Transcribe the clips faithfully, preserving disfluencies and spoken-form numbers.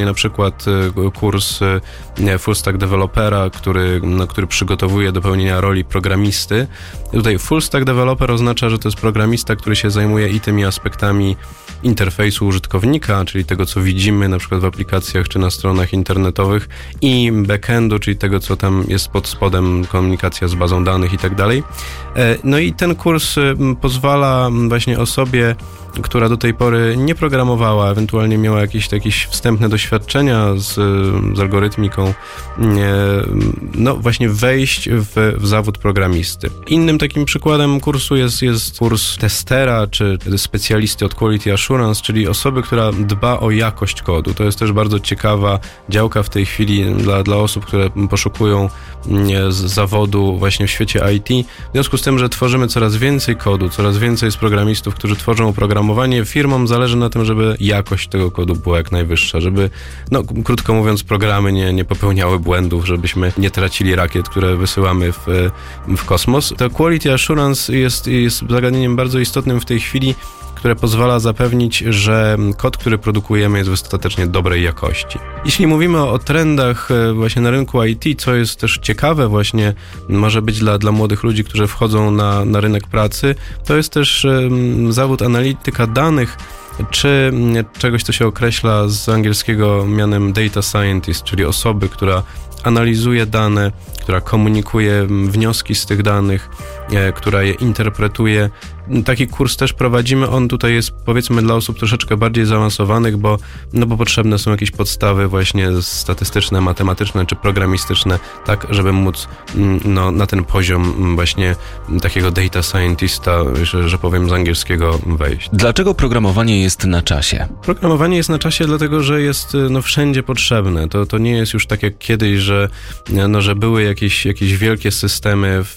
Na przykład kurs Full Stack Developera, który, no, który przygotowuje do pełnienia roli programisty. Tutaj Full Stack Developer oznacza, że to jest programista, który się zajmuje i tymi aspektami interfejsu użytkownika, czyli tego, co widzimy na przykład w aplikacjach czy na stronach internetowych, i backendu, czyli tego, co tam jest pod spodem, komunikacja z bazą danych i tak dalej. No i ten kurs pozwala właśnie osobie, która do tej pory nie programowała, ewentualnie miała jakieś, jakieś wstępne doświadczenia z, z algorytmiką, no właśnie wejść w, w zawód programisty. Innym takim przykładem kursu jest, jest kurs testera, czy specjalisty od Quality Assurance, czyli osoby, która dba o jakość kodu. To jest też bardzo ciekawa działka w tej chwili dla, dla osób, które poszukują z zawodu właśnie w świecie I T. W związku z tym, że tworzymy coraz więcej kodu, coraz więcej jest programistów, którzy tworzą oprogramowanie, firmom zależy na tym, żeby jakość tego kodu była jak najwyższa, żeby, no krótko mówiąc, programy nie, nie popełniały błędów, żebyśmy nie tracili rakiet, które wysyłamy w, w kosmos. To Quality Assurance jest, jest zagadnieniem bardzo istotnym w tej chwili, które pozwala zapewnić, że kod, który produkujemy, jest dostatecznie dobrej jakości. Jeśli mówimy o trendach właśnie na rynku I T, co jest też ciekawe właśnie, może być dla, dla młodych ludzi, którzy wchodzą na, na rynek pracy, to jest też um, zawód analityka danych, czy czegoś, co się określa z angielskiego mianem data scientist, czyli osoby, która analizuje dane, która komunikuje wnioski z tych danych, e, która je interpretuje. Taki kurs też prowadzimy. On tutaj jest, powiedzmy, dla osób troszeczkę bardziej zaawansowanych, bo, no bo potrzebne są jakieś podstawy właśnie statystyczne, matematyczne czy programistyczne, tak, żeby móc no, na ten poziom właśnie takiego data scientista, że, że powiem z angielskiego, wejść. Dlaczego programowanie jest na czasie? Programowanie jest na czasie dlatego, że jest no, wszędzie potrzebne. To, to nie jest już tak jak kiedyś, że, no, że były jakieś, jakieś wielkie systemy w,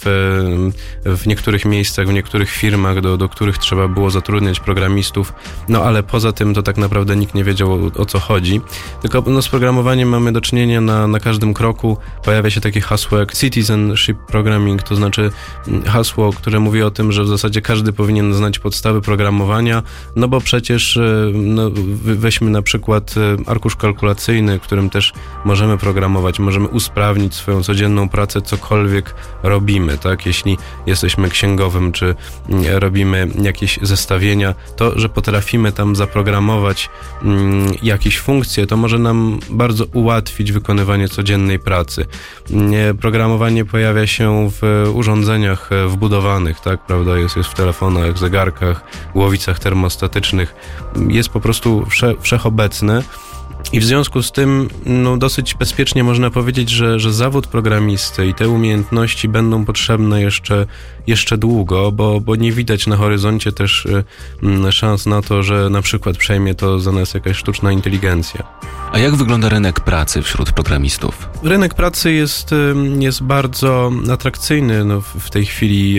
w niektórych miejscach, w niektórych firmach, do, do których trzeba było zatrudniać programistów, no ale poza tym to tak naprawdę nikt nie wiedział, o, o co chodzi. Tylko no, z programowaniem mamy do czynienia na, na każdym kroku. Pojawia się takie hasło jak citizenship programming, to znaczy hasło, które mówi o tym, że w zasadzie każdy powinien znać podstawy programowania, no bo przecież no, weźmy na przykład arkusz kalkulacyjny, w którym też możemy programować, możemy usprawnić swoją codzienną pracę, cokolwiek robimy, tak? Jeśli jesteśmy księgowym, czy robimy jakieś zestawienia, to, że potrafimy tam zaprogramować mm, jakieś funkcje, to może nam bardzo ułatwić wykonywanie codziennej pracy. Programowanie pojawia się w urządzeniach wbudowanych, tak, prawda, jest, jest w telefonach, zegarkach, głowicach termostatycznych, jest po prostu wsze, wszechobecne. I w związku z tym no, dosyć bezpiecznie można powiedzieć, że, że zawód programisty i te umiejętności będą potrzebne jeszcze, jeszcze długo, bo, bo nie widać na horyzoncie też y, szans na to, że na przykład przejmie to za nas jakaś sztuczna inteligencja. A jak wygląda rynek pracy wśród programistów? Rynek pracy jest, jest bardzo atrakcyjny no, w tej chwili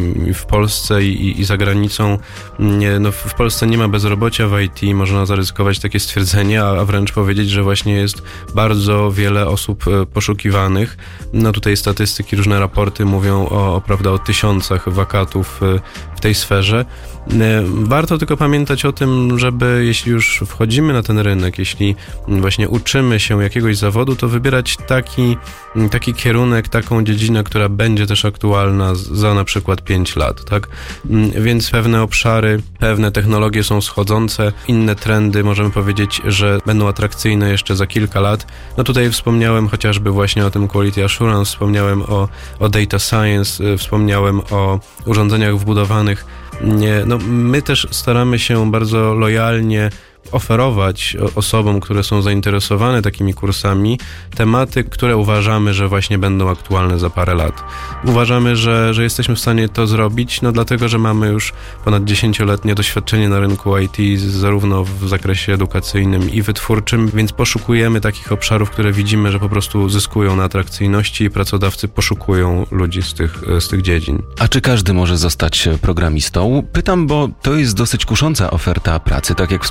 w Polsce i, i za granicą. No, w Polsce nie ma bezrobocia w I T, można zaryzykować takie stwierdzenie, a wręcz powiedzieć, że właśnie jest bardzo wiele osób poszukiwanych. No tutaj statystyki, różne raporty mówią o, o, prawda, o tysiącach wakatów w tej sferze. Warto tylko pamiętać o tym, żeby jeśli już wchodzimy na ten rynek, jeśli właśnie uczymy się jakiegoś zawodu, to wybierać taki, taki kierunek, taką dziedzinę, która będzie też aktualna za na przykład pięć lat, tak? Więc pewne obszary, pewne technologie są schodzące, inne trendy możemy powiedzieć, że będą atrakcyjne jeszcze za kilka lat. No tutaj wspomniałem chociażby właśnie o tym Quality Assurance, wspomniałem o, o data science, wspomniałem o urządzeniach wbudowanych. Nie, no my też staramy się bardzo lojalnie oferować osobom, które są zainteresowane takimi kursami, tematy, które uważamy, że właśnie będą aktualne za parę lat. Uważamy, że, że jesteśmy w stanie to zrobić, no dlatego, że mamy już ponad dziesięcioletnie doświadczenie na rynku I T, zarówno w zakresie edukacyjnym i wytwórczym, więc poszukujemy takich obszarów, które widzimy, że po prostu zyskują na atrakcyjności i pracodawcy poszukują ludzi z tych, z tych dziedzin. A czy każdy może zostać programistą? Pytam, bo to jest dosyć kusząca oferta pracy, tak jak wspominaliśmy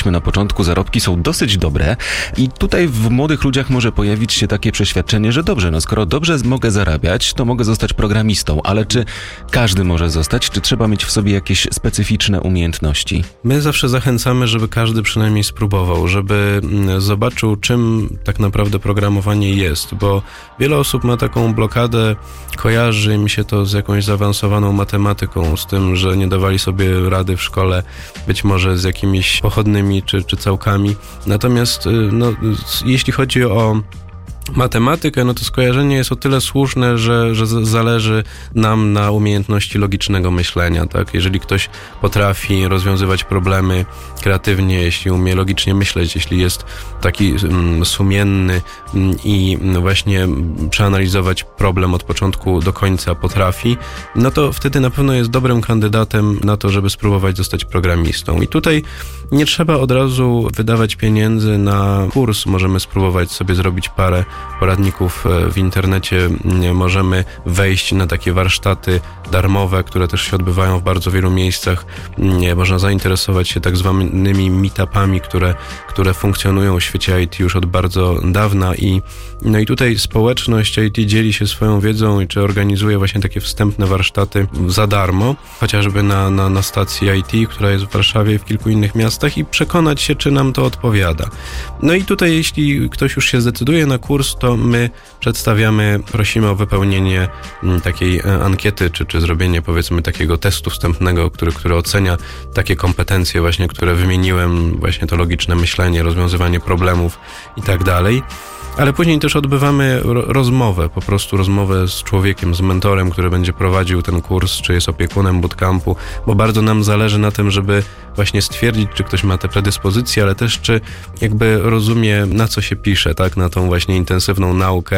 mówiliśmy na początku, zarobki są dosyć dobre i tutaj w młodych ludziach może pojawić się takie przeświadczenie, że dobrze, no skoro dobrze mogę zarabiać, to mogę zostać programistą, ale czy każdy może zostać, czy trzeba mieć w sobie jakieś specyficzne umiejętności? My zawsze zachęcamy, żeby każdy przynajmniej spróbował, żeby zobaczył, czym tak naprawdę programowanie jest, bo wiele osób ma taką blokadę, kojarzy mi się to z jakąś zaawansowaną matematyką, z tym, że nie dawali sobie rady w szkole, być może z jakimiś pochodnymi czy, czy całkami. Natomiast no, jeśli chodzi o matematykę, no to skojarzenie jest o tyle słuszne, że, że zależy nam na umiejętności logicznego myślenia, tak? Jeżeli ktoś potrafi rozwiązywać problemy kreatywnie, jeśli umie logicznie myśleć, jeśli jest taki mm, sumienny mm, i właśnie przeanalizować problem od początku do końca potrafi, no to wtedy na pewno jest dobrym kandydatem na to, żeby spróbować zostać programistą. I tutaj nie trzeba od razu wydawać pieniędzy na kurs, możemy spróbować sobie zrobić parę poradników w internecie, możemy wejść na takie warsztaty darmowe, które też się odbywają w bardzo wielu miejscach. Można zainteresować się tak zwanymi meetupami, które, które funkcjonują w świecie I T już od bardzo dawna i no i tutaj społeczność I T dzieli się swoją wiedzą i czy organizuje właśnie takie wstępne warsztaty za darmo, chociażby na, na, na stacji I T, która jest w Warszawie i w kilku innych miastach i przekonać się, czy nam to odpowiada. No i tutaj jeśli ktoś już się zdecyduje na kurs, to my przedstawiamy, prosimy o wypełnienie takiej ankiety, czy, czy zrobienie powiedzmy takiego testu wstępnego, który, który ocenia takie kompetencje właśnie, które wymieniłem, właśnie to logiczne myślenie, rozwiązywanie problemów i tak dalej. Ale później też odbywamy rozmowę, po prostu rozmowę z człowiekiem, z mentorem, który będzie prowadził ten kurs, czy jest opiekunem bootcampu, bo bardzo nam zależy na tym, żeby właśnie stwierdzić, czy ktoś ma te predyspozycje, ale też czy jakby rozumie, na co się pisze, tak, na tą właśnie intensywną naukę,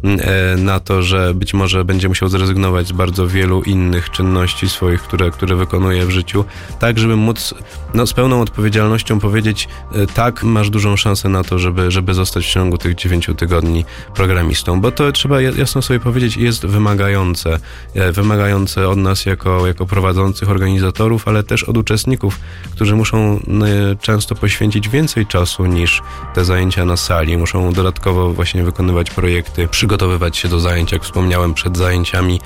na to, że być może będzie musiał zrezygnować z bardzo wielu innych czynności swoich, które, które wykonuje w życiu, tak, żeby móc no, z pełną odpowiedzialnością powiedzieć, tak, masz dużą szansę na to, żeby, żeby zostać w ciągu tych dziewięciu tygodni programistą, bo to trzeba jasno sobie powiedzieć, jest wymagające, wymagające od nas jako, jako prowadzących organizatorów, ale też od uczestników, którzy muszą często poświęcić więcej czasu niż te zajęcia na sali, muszą dodatkowo właśnie wykonywać projekty, przygotowywać się do zajęć, jak wspomniałem, przed zajęciami,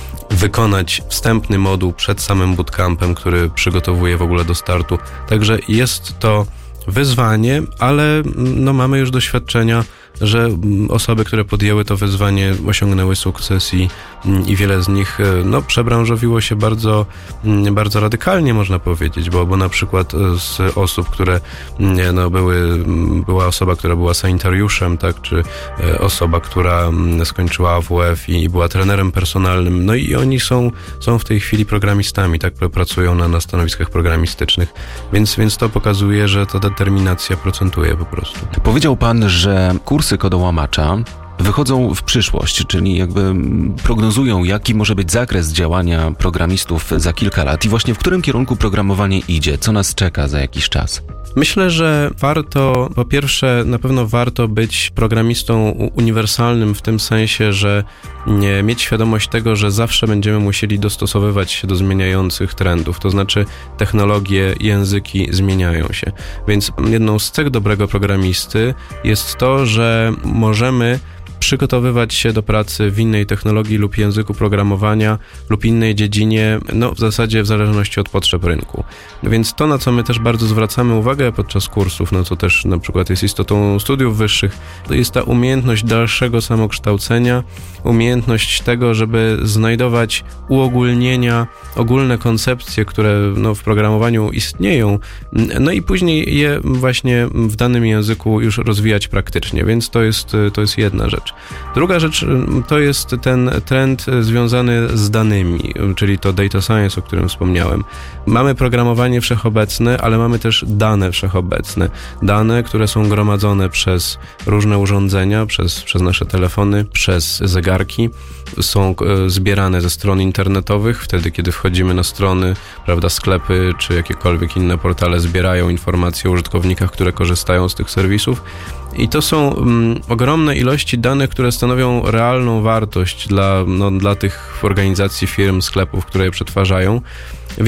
wykonać wstępny moduł przed samym bootcampem, który przygotowuje w ogóle do startu. Także jest to wyzwanie, ale no, mamy już doświadczenia, że osoby, które podjęły to wyzwanie, osiągnęły sukces i, i wiele z nich no, przebranżowiło się bardzo, bardzo radykalnie, można powiedzieć, bo, bo na przykład z osób, które no, były, była osoba, która była sanitariuszem, tak, czy osoba, która skończyła A W F i, i była trenerem personalnym, no i oni są, są w tej chwili programistami, tak, pracują na, na stanowiskach programistycznych, więc, więc to pokazuje, że ta determinacja procentuje po prostu. Powiedział pan, że kursy kodołamacza wychodzą w przyszłość, czyli jakby prognozują, jaki może być zakres działania programistów za kilka lat i właśnie w którym kierunku programowanie idzie, co nas czeka za jakiś czas. Myślę, że warto, po pierwsze, na pewno warto być programistą uniwersalnym w tym sensie, że nie mieć świadomość tego, że zawsze będziemy musieli dostosowywać się do zmieniających trendów, to znaczy technologie, języki zmieniają się. Więc jedną z cech dobrego programisty jest to, że możemy przygotowywać się do pracy w innej technologii lub języku programowania lub innej dziedzinie, no w zasadzie w zależności od potrzeb rynku. Więc to, na co my też bardzo zwracamy uwagę podczas kursów, no co też na przykład jest istotą studiów wyższych, to jest ta umiejętność dalszego samokształcenia, umiejętność tego, żeby znajdować uogólnienia, ogólne koncepcje, które no, w programowaniu istnieją, no i później je właśnie w danym języku już rozwijać praktycznie, więc to jest, to jest jedna rzecz. Druga rzecz to jest ten trend związany z danymi, czyli to data science, o którym wspomniałem. Mamy programowanie wszechobecne, ale mamy też dane wszechobecne. Dane, które są gromadzone przez różne urządzenia, przez, przez nasze telefony, przez zegarki, są zbierane ze stron internetowych, wtedy kiedy wchodzimy na strony, prawda, sklepy czy jakiekolwiek inne portale zbierają informacje o użytkownikach, które korzystają z tych serwisów. I to są um, ogromne ilości danych, które stanowią realną wartość dla, no, dla tych organizacji, firm, sklepów, które je przetwarzają. Więc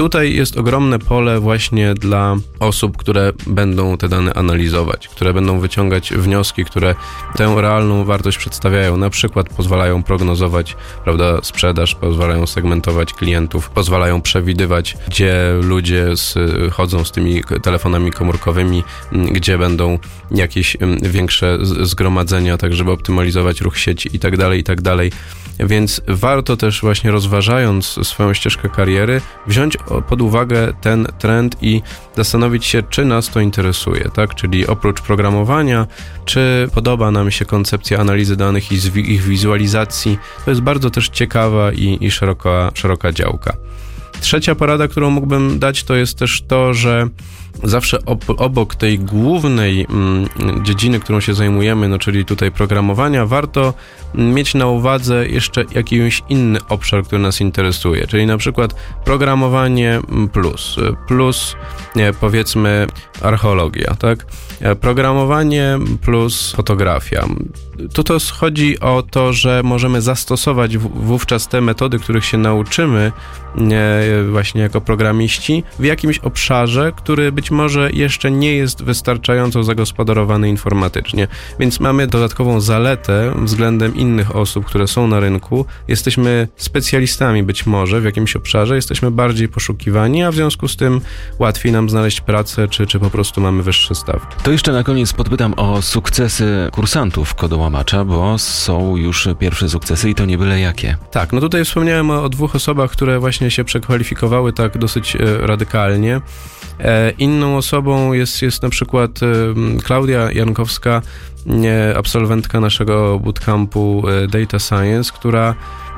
tutaj jest ogromne pole właśnie dla osób, które będą te dane analizować, które będą wyciągać wnioski, które tę realną wartość przedstawiają. Na przykład pozwalają prognozować, prawda, sprzedaż, pozwalają segmentować klientów, pozwalają przewidywać, gdzie ludzie z, chodzą z tymi telefonami komórkowymi, gdzie będą jakieś większe zgromadzenia, tak żeby optymalizować ruch sieci i tak dalej, i tak dalej. Więc warto też właśnie rozważając swoją ścieżkę kariery, wziąć pod uwagę ten trend i zastanowić się, czy nas to interesuje, tak? Czyli oprócz programowania, czy podoba nam się koncepcja analizy danych i ich wizualizacji. To jest bardzo też ciekawa i, i szeroka, szeroka działka. Trzecia porada, którą mógłbym dać, to jest też to, że zawsze ob- obok tej głównej mm, dziedziny, którą się zajmujemy, no czyli tutaj programowania, warto mieć na uwadze jeszcze jakiś inny obszar, który nas interesuje, czyli na przykład programowanie plus, plus nie, powiedzmy archeologia, tak? Programowanie plus fotografia. Tu to chodzi o to, że możemy zastosować w- wówczas te metody, których się nauczymy nie, właśnie jako programiści w jakimś obszarze, który być może jeszcze nie jest wystarczająco zagospodarowany informatycznie. Więc mamy dodatkową zaletę względem innych osób, które są na rynku. Jesteśmy specjalistami być może w jakimś obszarze, jesteśmy bardziej poszukiwani, a w związku z tym łatwiej nam znaleźć pracę, czy, czy po prostu mamy wyższe stawki. To jeszcze na koniec podpytam o sukcesy kursantów Kodołamacza, bo są już pierwsze sukcesy i to nie byle jakie. Tak, no tutaj wspomniałem o, o dwóch osobach, które właśnie się przekwalifikowały tak dosyć e, radykalnie. E, inną osobą jest, jest na przykład e, Klaudia Jankowska, e, absolwentka naszego bootcampu e, Data Science, która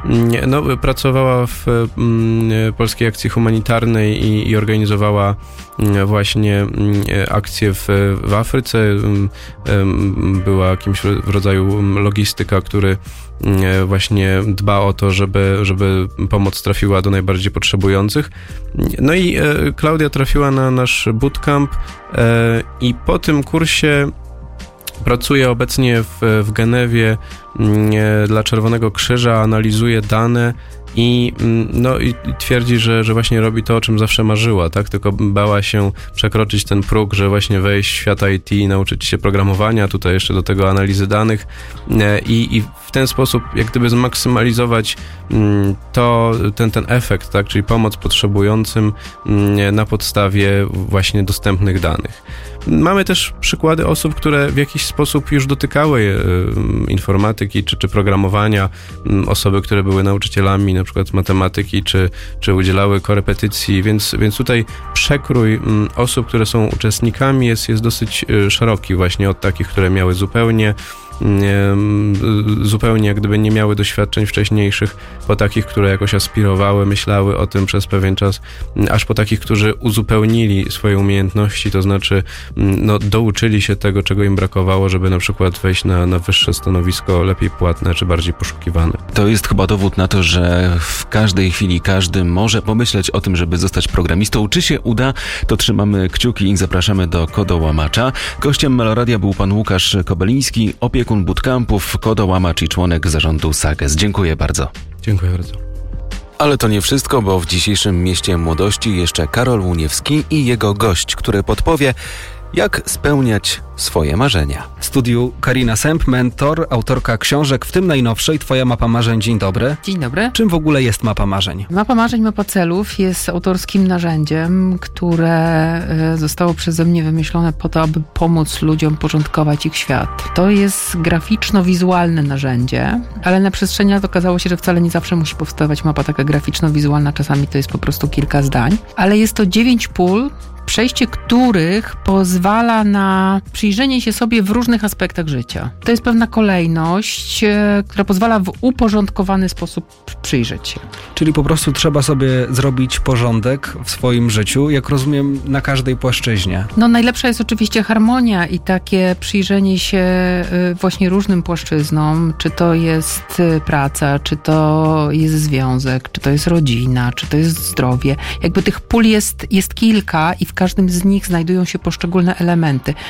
no, pracowała w mm, Polskiej Akcji Humanitarnej i, i organizowała właśnie mm, akcje w, w Afryce. Mm, była kimś w rodzaju logistyka, który mm, właśnie dba o to, żeby, żeby pomoc trafiła do najbardziej potrzebujących. No i e, Klaudia trafiła na nasz bootcamp e, i po tym kursie pracuje obecnie w, w Genewie nie, dla Czerwonego Krzyża, analizuje dane i, no, i twierdzi, że, że właśnie robi to, o czym zawsze marzyła, tak? Tylko bała się przekroczyć ten próg, że właśnie wejść w świat I T, nauczyć się programowania, tutaj jeszcze do tego analizy danych i, i w ten sposób jak gdyby zmaksymalizować to, ten, ten efekt, tak? Czyli pomoc potrzebującym na podstawie właśnie dostępnych danych. Mamy też przykłady osób, które w jakiś sposób już dotykały informatyki czy, czy programowania, osoby, które były nauczycielami na przykład matematyki, czy, czy udzielały korepetycji, więc, więc tutaj przekrój osób, które są uczestnikami jest, jest dosyć szeroki właśnie od takich, które miały zupełnie zupełnie jak gdyby nie miały doświadczeń wcześniejszych, po takich, które jakoś aspirowały, myślały o tym przez pewien czas, aż po takich, którzy uzupełnili swoje umiejętności, to znaczy no, douczyli się tego, czego im brakowało, żeby na przykład wejść na, na wyższe stanowisko, lepiej płatne, czy bardziej poszukiwane. To jest chyba dowód na to, że w każdej chwili każdy może pomyśleć o tym, żeby zostać programistą. Czy się uda, to trzymamy kciuki i zapraszamy do Kodołamacza. Gościem Meloradia był pan Łukasz Kobeliński, opiekun bootcampów, Kodołamacz i członek zarządu Sages. Dziękuję bardzo. Dziękuję bardzo. Ale to nie wszystko, bo w dzisiejszym Mieście Młodości jeszcze Karol Łuniewski i jego gość, który podpowie, jak spełniać swoje marzenia. W studiu Karina Sęp, mentor, autorka książek, w tym najnowszej Twoja mapa marzeń. Dzień dobry. Dzień dobry. Czym w ogóle jest mapa marzeń? Mapa marzeń, mapa celów jest autorskim narzędziem, które zostało przeze mnie wymyślone po to, aby pomóc ludziom porządkować ich świat. To jest graficzno-wizualne narzędzie, ale na przestrzeni lat okazało się, że wcale nie zawsze musi powstawać mapa taka graficzno-wizualna, czasami to jest po prostu kilka zdań, ale jest to dziewięć pól, przejście których pozwala na przyjrzenie się sobie w różnych aspektach życia. To jest pewna kolejność, e, która pozwala w uporządkowany sposób przyjrzeć się. Czyli po prostu trzeba sobie zrobić porządek w swoim życiu, jak rozumiem, na każdej płaszczyźnie. No najlepsza jest oczywiście harmonia i takie przyjrzenie się e, właśnie różnym płaszczyznom, czy to jest praca, czy to jest związek, czy to jest rodzina, czy to jest zdrowie. Jakby tych pól jest, jest kilka i w każdym z nich znajdują się poszczególne elementy. Często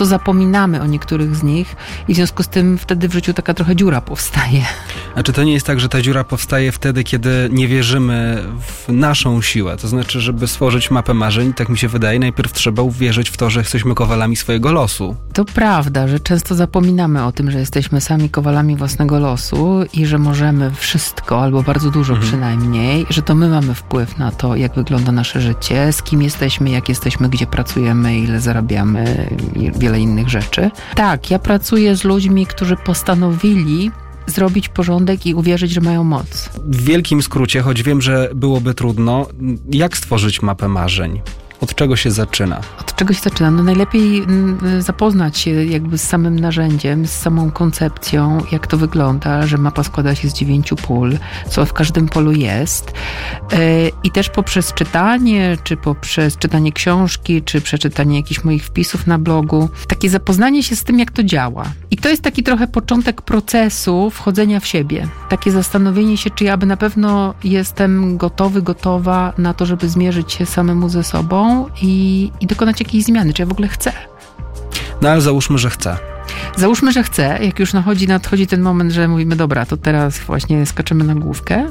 często zapominamy o niektórych z nich i w związku z tym wtedy w życiu taka trochę dziura powstaje. A czy to nie jest tak, że ta dziura powstaje wtedy, kiedy nie wierzymy w naszą siłę? To znaczy, żeby stworzyć mapę marzeń, tak mi się wydaje, najpierw trzeba uwierzyć w to, że jesteśmy kowalami swojego losu. To prawda, że często zapominamy o tym, że jesteśmy sami kowalami własnego losu i że możemy wszystko, albo bardzo dużo mhm. przynajmniej, że to my mamy wpływ na to, jak wygląda nasze życie, z kim jesteśmy, jak jesteśmy, gdzie pracujemy, ile zarabiamy i wiele innych rzeczy. Tak, ja pracuję z ludźmi, którzy postanowili zrobić porządek i uwierzyć, że mają moc. W wielkim skrócie, choć wiem, że byłoby trudno, jak stworzyć mapę marzeń? Od czego się zaczyna? Od czego się zaczyna? No najlepiej zapoznać się jakby z samym narzędziem, z samą koncepcją, jak to wygląda, że mapa składa się z dziewięciu pól, co w każdym polu jest. I też poprzez czytanie, czy poprzez czytanie książki, czy przeczytanie jakichś moich wpisów na blogu, takie zapoznanie się z tym, jak to działa. I to jest taki trochę początek procesu wchodzenia w siebie. Takie zastanowienie się, czy ja by na pewno jestem gotowy, gotowa na to, żeby zmierzyć się samemu ze sobą i, i dokonać jakiejś zmiany, czy ja w ogóle chcę. No ale załóżmy, że chcę. Załóżmy, że chcę, jak już nadchodzi, nadchodzi ten moment, że mówimy, dobra, to teraz właśnie skaczemy na główkę.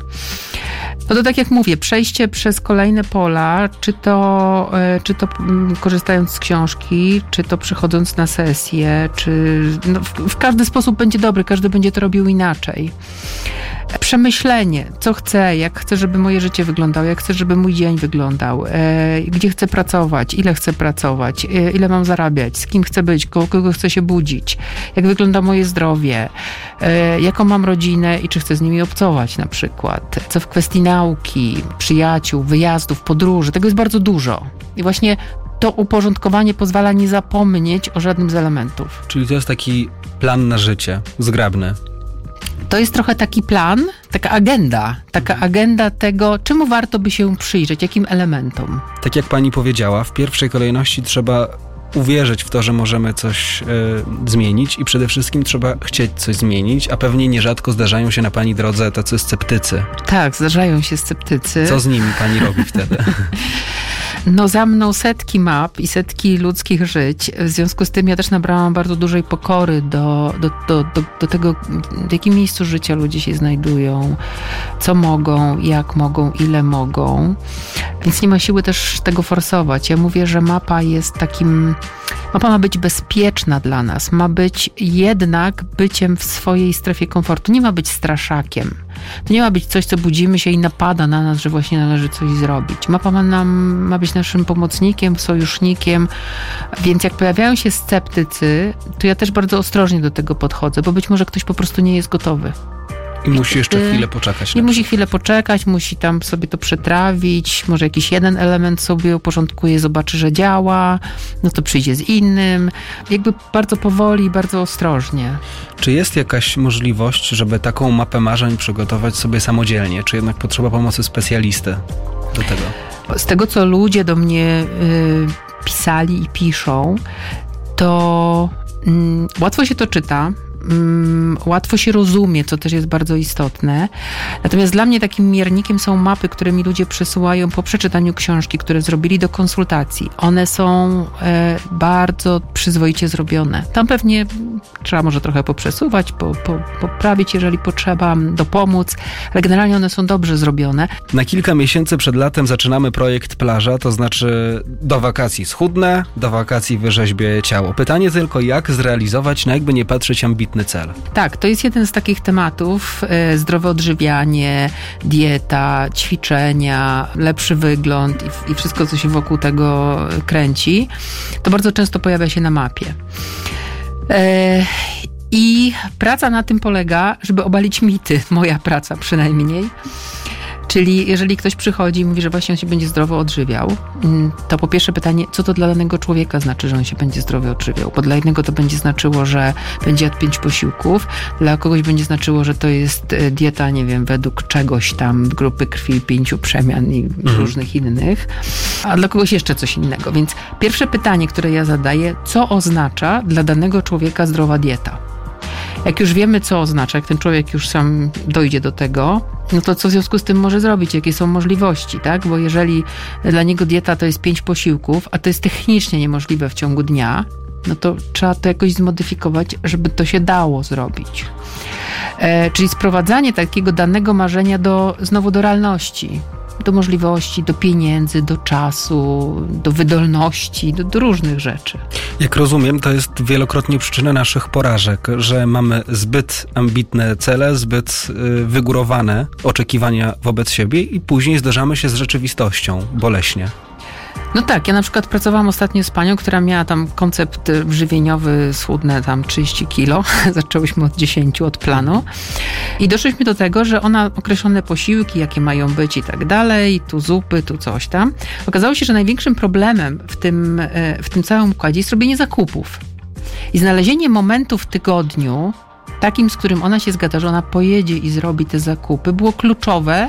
No to tak jak mówię, przejście przez kolejne pola, czy to, czy to korzystając z książki, czy to przychodząc na sesję, czy no w, w każdy sposób będzie dobry, każdy będzie to robił inaczej. Przemyślenie, co chcę, jak chcę, żeby moje życie wyglądało, jak chcę, żeby mój dzień wyglądał, e, gdzie chcę pracować, ile chcę pracować, e, ile mam zarabiać, z kim chcę być, kogo, kogo chcę się budzić, jak wygląda moje zdrowie, e, jaką mam rodzinę i czy chcę z nimi obcować na przykład, co w kwestii nauki, przyjaciół, wyjazdów, podróży, tego jest bardzo dużo. I właśnie to uporządkowanie pozwala nie zapomnieć o żadnym z elementów. Czyli to jest taki plan na życie, zgrabny. To jest trochę taki plan, taka agenda, taka agenda tego, czemu warto by się przyjrzeć, jakim elementom. Tak jak pani powiedziała, w pierwszej kolejności trzeba uwierzyć w to, że możemy coś y, zmienić i przede wszystkim trzeba chcieć coś zmienić, a pewnie nierzadko zdarzają się na pani drodze tacy sceptycy. Tak, zdarzają się sceptycy. Co z nimi pani robi wtedy? No za mną setki map i setki ludzkich żyć. W związku z tym ja też nabrałam bardzo dużej pokory do, do, do, do, do tego, w jakim miejscu życia ludzie się znajdują, co mogą, jak mogą, ile mogą. Więc nie ma siły też tego forsować. Ja mówię, że mapa jest takim... Mapa ma być bezpieczna dla nas. Ma być jednak byciem w swojej strefie komfortu. Nie ma być straszakiem. To nie ma być coś, co budzimy się i napada na nas, że właśnie należy coś zrobić. Mapa ma, nam, ma być naszym pomocnikiem, sojusznikiem, więc jak pojawiają się sceptycy, to ja też bardzo ostrożnie do tego podchodzę, bo być może ktoś po prostu nie jest gotowy. I musi jeszcze chwilę poczekać. I musi chwilę poczekać, musi tam sobie to przetrawić, może jakiś jeden element sobie uporządkuje, zobaczy, że działa, no to przyjdzie z innym. Jakby bardzo powoli, bardzo ostrożnie. Czy jest jakaś możliwość, żeby taką mapę marzeń przygotować sobie samodzielnie, czy jednak potrzeba pomocy specjalisty do tego? Z tego, co ludzie do mnie y, pisali i piszą, to y, łatwo się to czyta, łatwo się rozumie, co też jest bardzo istotne. Natomiast dla mnie takim miernikiem są mapy, które mi ludzie przesyłają po przeczytaniu książki, które zrobili do konsultacji. One są e, bardzo przyzwoicie zrobione. Tam pewnie trzeba może trochę poprzesuwać, po, po, poprawić, jeżeli potrzeba, dopomóc, ale generalnie one są dobrze zrobione. Na kilka miesięcy przed latem zaczynamy projekt Plaża, to znaczy do wakacji schudnę, do wakacji wyrzeźbię ciało. Pytanie tylko, jak zrealizować, no jakby nie patrzeć ambitnie cel. Tak, to jest jeden z takich tematów. Zdrowe odżywianie, dieta, ćwiczenia, lepszy wygląd i, i wszystko, co się wokół tego kręci. To bardzo często pojawia się na mapie. E, I praca na tym polega, żeby obalić mity. Moja praca przynajmniej. Czyli jeżeli ktoś przychodzi i mówi, że właśnie on się będzie zdrowo odżywiał, to po pierwsze pytanie, co to dla danego człowieka znaczy, że on się będzie zdrowo odżywiał? Bo dla jednego to będzie znaczyło, że będzie jadł pięć posiłków, dla kogoś będzie znaczyło, że to jest dieta, nie wiem, według czegoś tam, grupy krwi, pięciu przemian i mhm. różnych innych, a dla kogoś jeszcze coś innego. Więc pierwsze pytanie, które ja zadaję, co oznacza dla danego człowieka zdrowa dieta? Jak już wiemy, co oznacza, jak ten człowiek już sam dojdzie do tego, no to co w związku z tym może zrobić? Jakie są możliwości, tak? Bo jeżeli dla niego dieta to jest pięć posiłków, a to jest technicznie niemożliwe w ciągu dnia, no to trzeba to jakoś zmodyfikować, żeby to się dało zrobić. E, czyli sprowadzanie takiego danego marzenia do, znowu do realności, do możliwości, do pieniędzy, do czasu, do wydolności, do, do różnych rzeczy. Jak rozumiem, to jest wielokrotnie przyczyna naszych porażek, że mamy zbyt ambitne cele, zbyt y, wygórowane oczekiwania wobec siebie i później zderzamy się z rzeczywistością boleśnie. No tak, ja na przykład pracowałam ostatnio z panią, która miała tam koncept żywieniowy, schudnę tam trzydzieści kilo. Zaczęłyśmy od dziesięciu, od planu. I doszliśmy do tego, że ona określone posiłki, jakie mają być i tak dalej, tu zupy, tu coś tam. Okazało się, że największym problemem w tym, w tym całym układzie jest robienie zakupów. I znalezienie momentu w tygodniu, takim, z którym ona się zgadza, że ona pojedzie i zrobi te zakupy, było kluczowe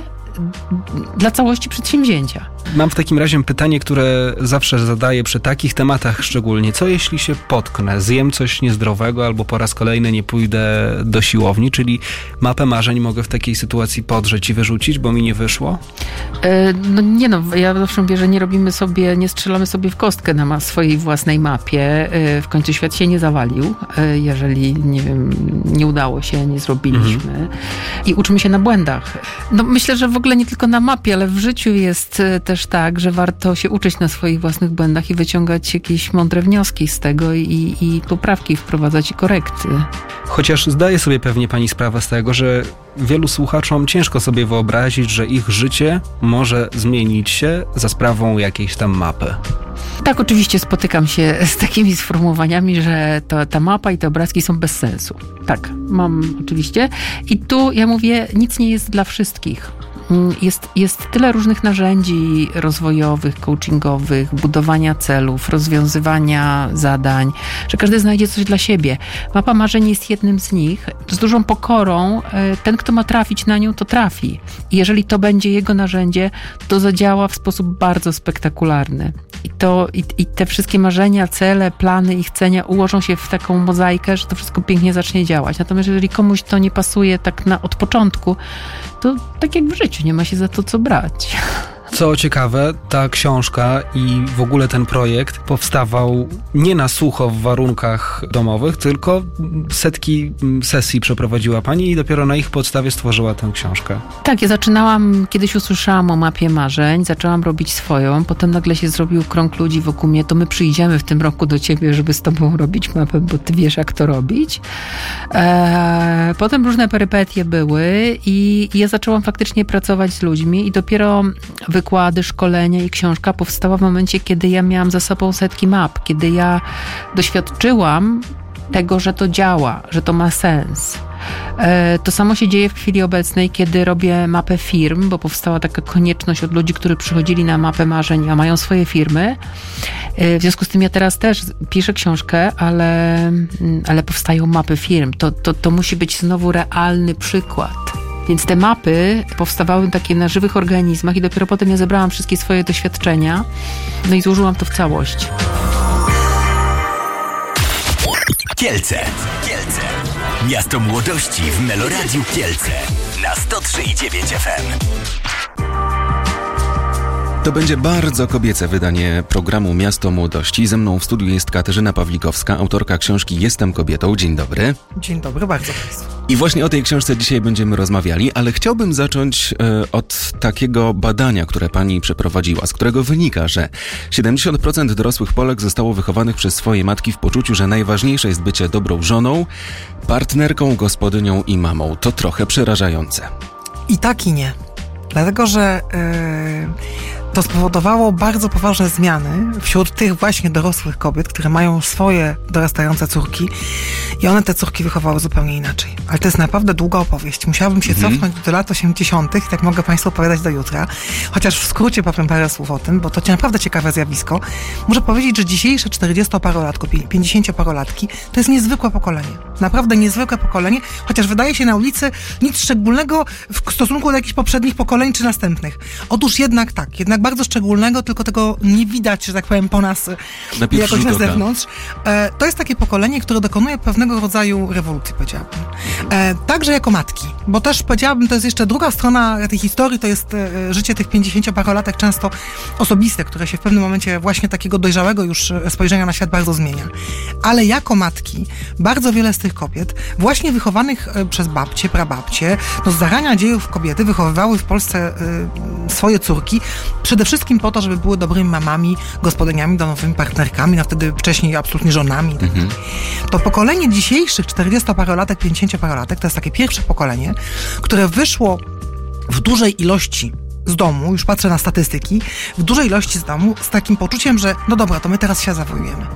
dla całości przedsięwzięcia. Mam w takim razie pytanie, które zawsze zadaję przy takich tematach szczególnie. Co jeśli się potknę, zjem coś niezdrowego albo po raz kolejny nie pójdę do siłowni, czyli mapę marzeń mogę w takiej sytuacji podrzeć i wyrzucić, bo mi nie wyszło? E, no nie no, ja zawsze mówię, że nie robimy sobie, nie strzelamy sobie w kostkę na ma- swojej własnej mapie. E, w końcu świat się nie zawalił, e, jeżeli, nie wiem, nie udało się, nie zrobiliśmy. Mhm. I uczymy się na błędach. No myślę, że w ogóle nie tylko na mapie, ale w życiu jest też tak, że warto się uczyć na swoich własnych błędach i wyciągać jakieś mądre wnioski z tego i, i poprawki wprowadzać i korekty. Chociaż zdaje sobie pewnie pani sprawę z tego, że wielu słuchaczom ciężko sobie wyobrazić, że ich życie może zmienić się za sprawą jakiejś tam mapy. Tak, oczywiście spotykam się z takimi sformułowaniami, że to, ta mapa i te obrazki są bez sensu. Tak, mam oczywiście. I tu ja mówię, nic nie jest dla wszystkich. Jest, jest tyle różnych narzędzi rozwojowych, coachingowych, budowania celów, rozwiązywania zadań, że każdy znajdzie coś dla siebie. Mapa marzeń jest jednym z nich. Z dużą pokorą ten, kto ma trafić na nią, to trafi. I jeżeli to będzie jego narzędzie, to zadziała w sposób bardzo spektakularny. I, to, i, i te wszystkie marzenia, cele, plany i chcenia ułożą się w taką mozaikę, że to wszystko pięknie zacznie działać. Natomiast jeżeli komuś to nie pasuje tak na, od początku, to tak jak w życiu, nie ma się za to co brać. Co ciekawe, ta książka i w ogóle ten projekt powstawał nie na sucho w warunkach domowych, tylko setki sesji przeprowadziła pani i dopiero na ich podstawie stworzyła tę książkę. Tak, ja zaczynałam, kiedyś usłyszałam o mapie marzeń, zaczęłam robić swoją, potem nagle się zrobił krąg ludzi wokół mnie, to my przyjdziemy w tym roku do ciebie, żeby z tobą robić mapę, bo ty wiesz, jak to robić. Eee, potem różne perypetie były i, i ja zaczęłam faktycznie pracować z ludźmi i dopiero wykłady, szkolenia i książka powstała w momencie, kiedy ja miałam za sobą setki map, kiedy ja doświadczyłam tego, że to działa, że to ma sens. To samo się dzieje w chwili obecnej, kiedy robię mapę firm, bo powstała taka konieczność od ludzi, którzy przychodzili na mapę marzeń, a mają swoje firmy. W związku z tym ja teraz też piszę książkę, ale, ale powstają mapy firm. To, to, to musi być znowu realny przykład. Więc te mapy powstawały takie na żywych organizmach i dopiero potem ja zebrałam wszystkie swoje doświadczenia, no i złożyłam to w całość. Kielce. Kielce. Miasto młodości w Meloradiu Kielce na sto trzy i dziewięć F M. To będzie bardzo kobiece wydanie programu Miasto Młodości. Ze mną w studiu jest Katarzyna Pawlikowska, autorka książki Jestem kobietą. Dzień dobry. Dzień dobry bardzo Państwu. I właśnie o tej książce dzisiaj będziemy rozmawiali, ale chciałbym zacząć e, od takiego badania, które pani przeprowadziła, z którego wynika, że siedemdziesiąt procent dorosłych Polek zostało wychowanych przez swoje matki w poczuciu, że najważniejsze jest bycie dobrą żoną, partnerką, gospodynią i mamą. To trochę przerażające. I tak i nie. Dlatego, że yy, to spowodowało bardzo poważne zmiany wśród tych właśnie dorosłych kobiet, które mają swoje dorastające córki i one te córki wychowały zupełnie inaczej. Ale to jest naprawdę długa opowieść. Musiałabym się mhm. cofnąć do lat osiemdziesiątych, tak mogę Państwu opowiadać do jutra. Chociaż w skrócie powiem parę słów o tym, bo to naprawdę ciekawe zjawisko. Muszę powiedzieć, że dzisiejsze czterdziestoparolatki, pięćdziesięcioparolatki to jest niezwykłe pokolenie. Naprawdę niezwykłe pokolenie, chociaż wydaje się na ulicy nic szczególnego w stosunku do jakichś poprzednich pokoleń czy następnych. Otóż jednak tak, jednak bardzo szczególnego, tylko tego nie widać, że tak powiem, po nas na jakoś na zewnątrz. E, to jest takie pokolenie, które dokonuje pewnego rodzaju rewolucji, powiedziałabym. E, także jako matki, bo też powiedziałabym, to jest jeszcze druga strona tej historii, to jest e, życie tych pięćdziesięcioparolatek często osobiste, które się w pewnym momencie właśnie takiego dojrzałego już spojrzenia na świat bardzo zmienia. Ale jako matki, bardzo wiele z tych kobiet, właśnie wychowanych e, przez babcie, prababcie, no z zarania dziejów kobiety wychowywały w Polsce e, swoje córki, przede wszystkim po to, żeby były dobrymi mamami, gospodyniami, domowymi partnerkami, no wtedy wcześniej absolutnie żonami. Mhm. To pokolenie dzisiejszych czterdziestoparolatek, pięćdziesięcioparolatek to jest takie pierwsze pokolenie, które wyszło w dużej ilości z domu, już patrzę na statystyki, w dużej ilości z domu z takim poczuciem, że no dobra, to my teraz się zawojujemy.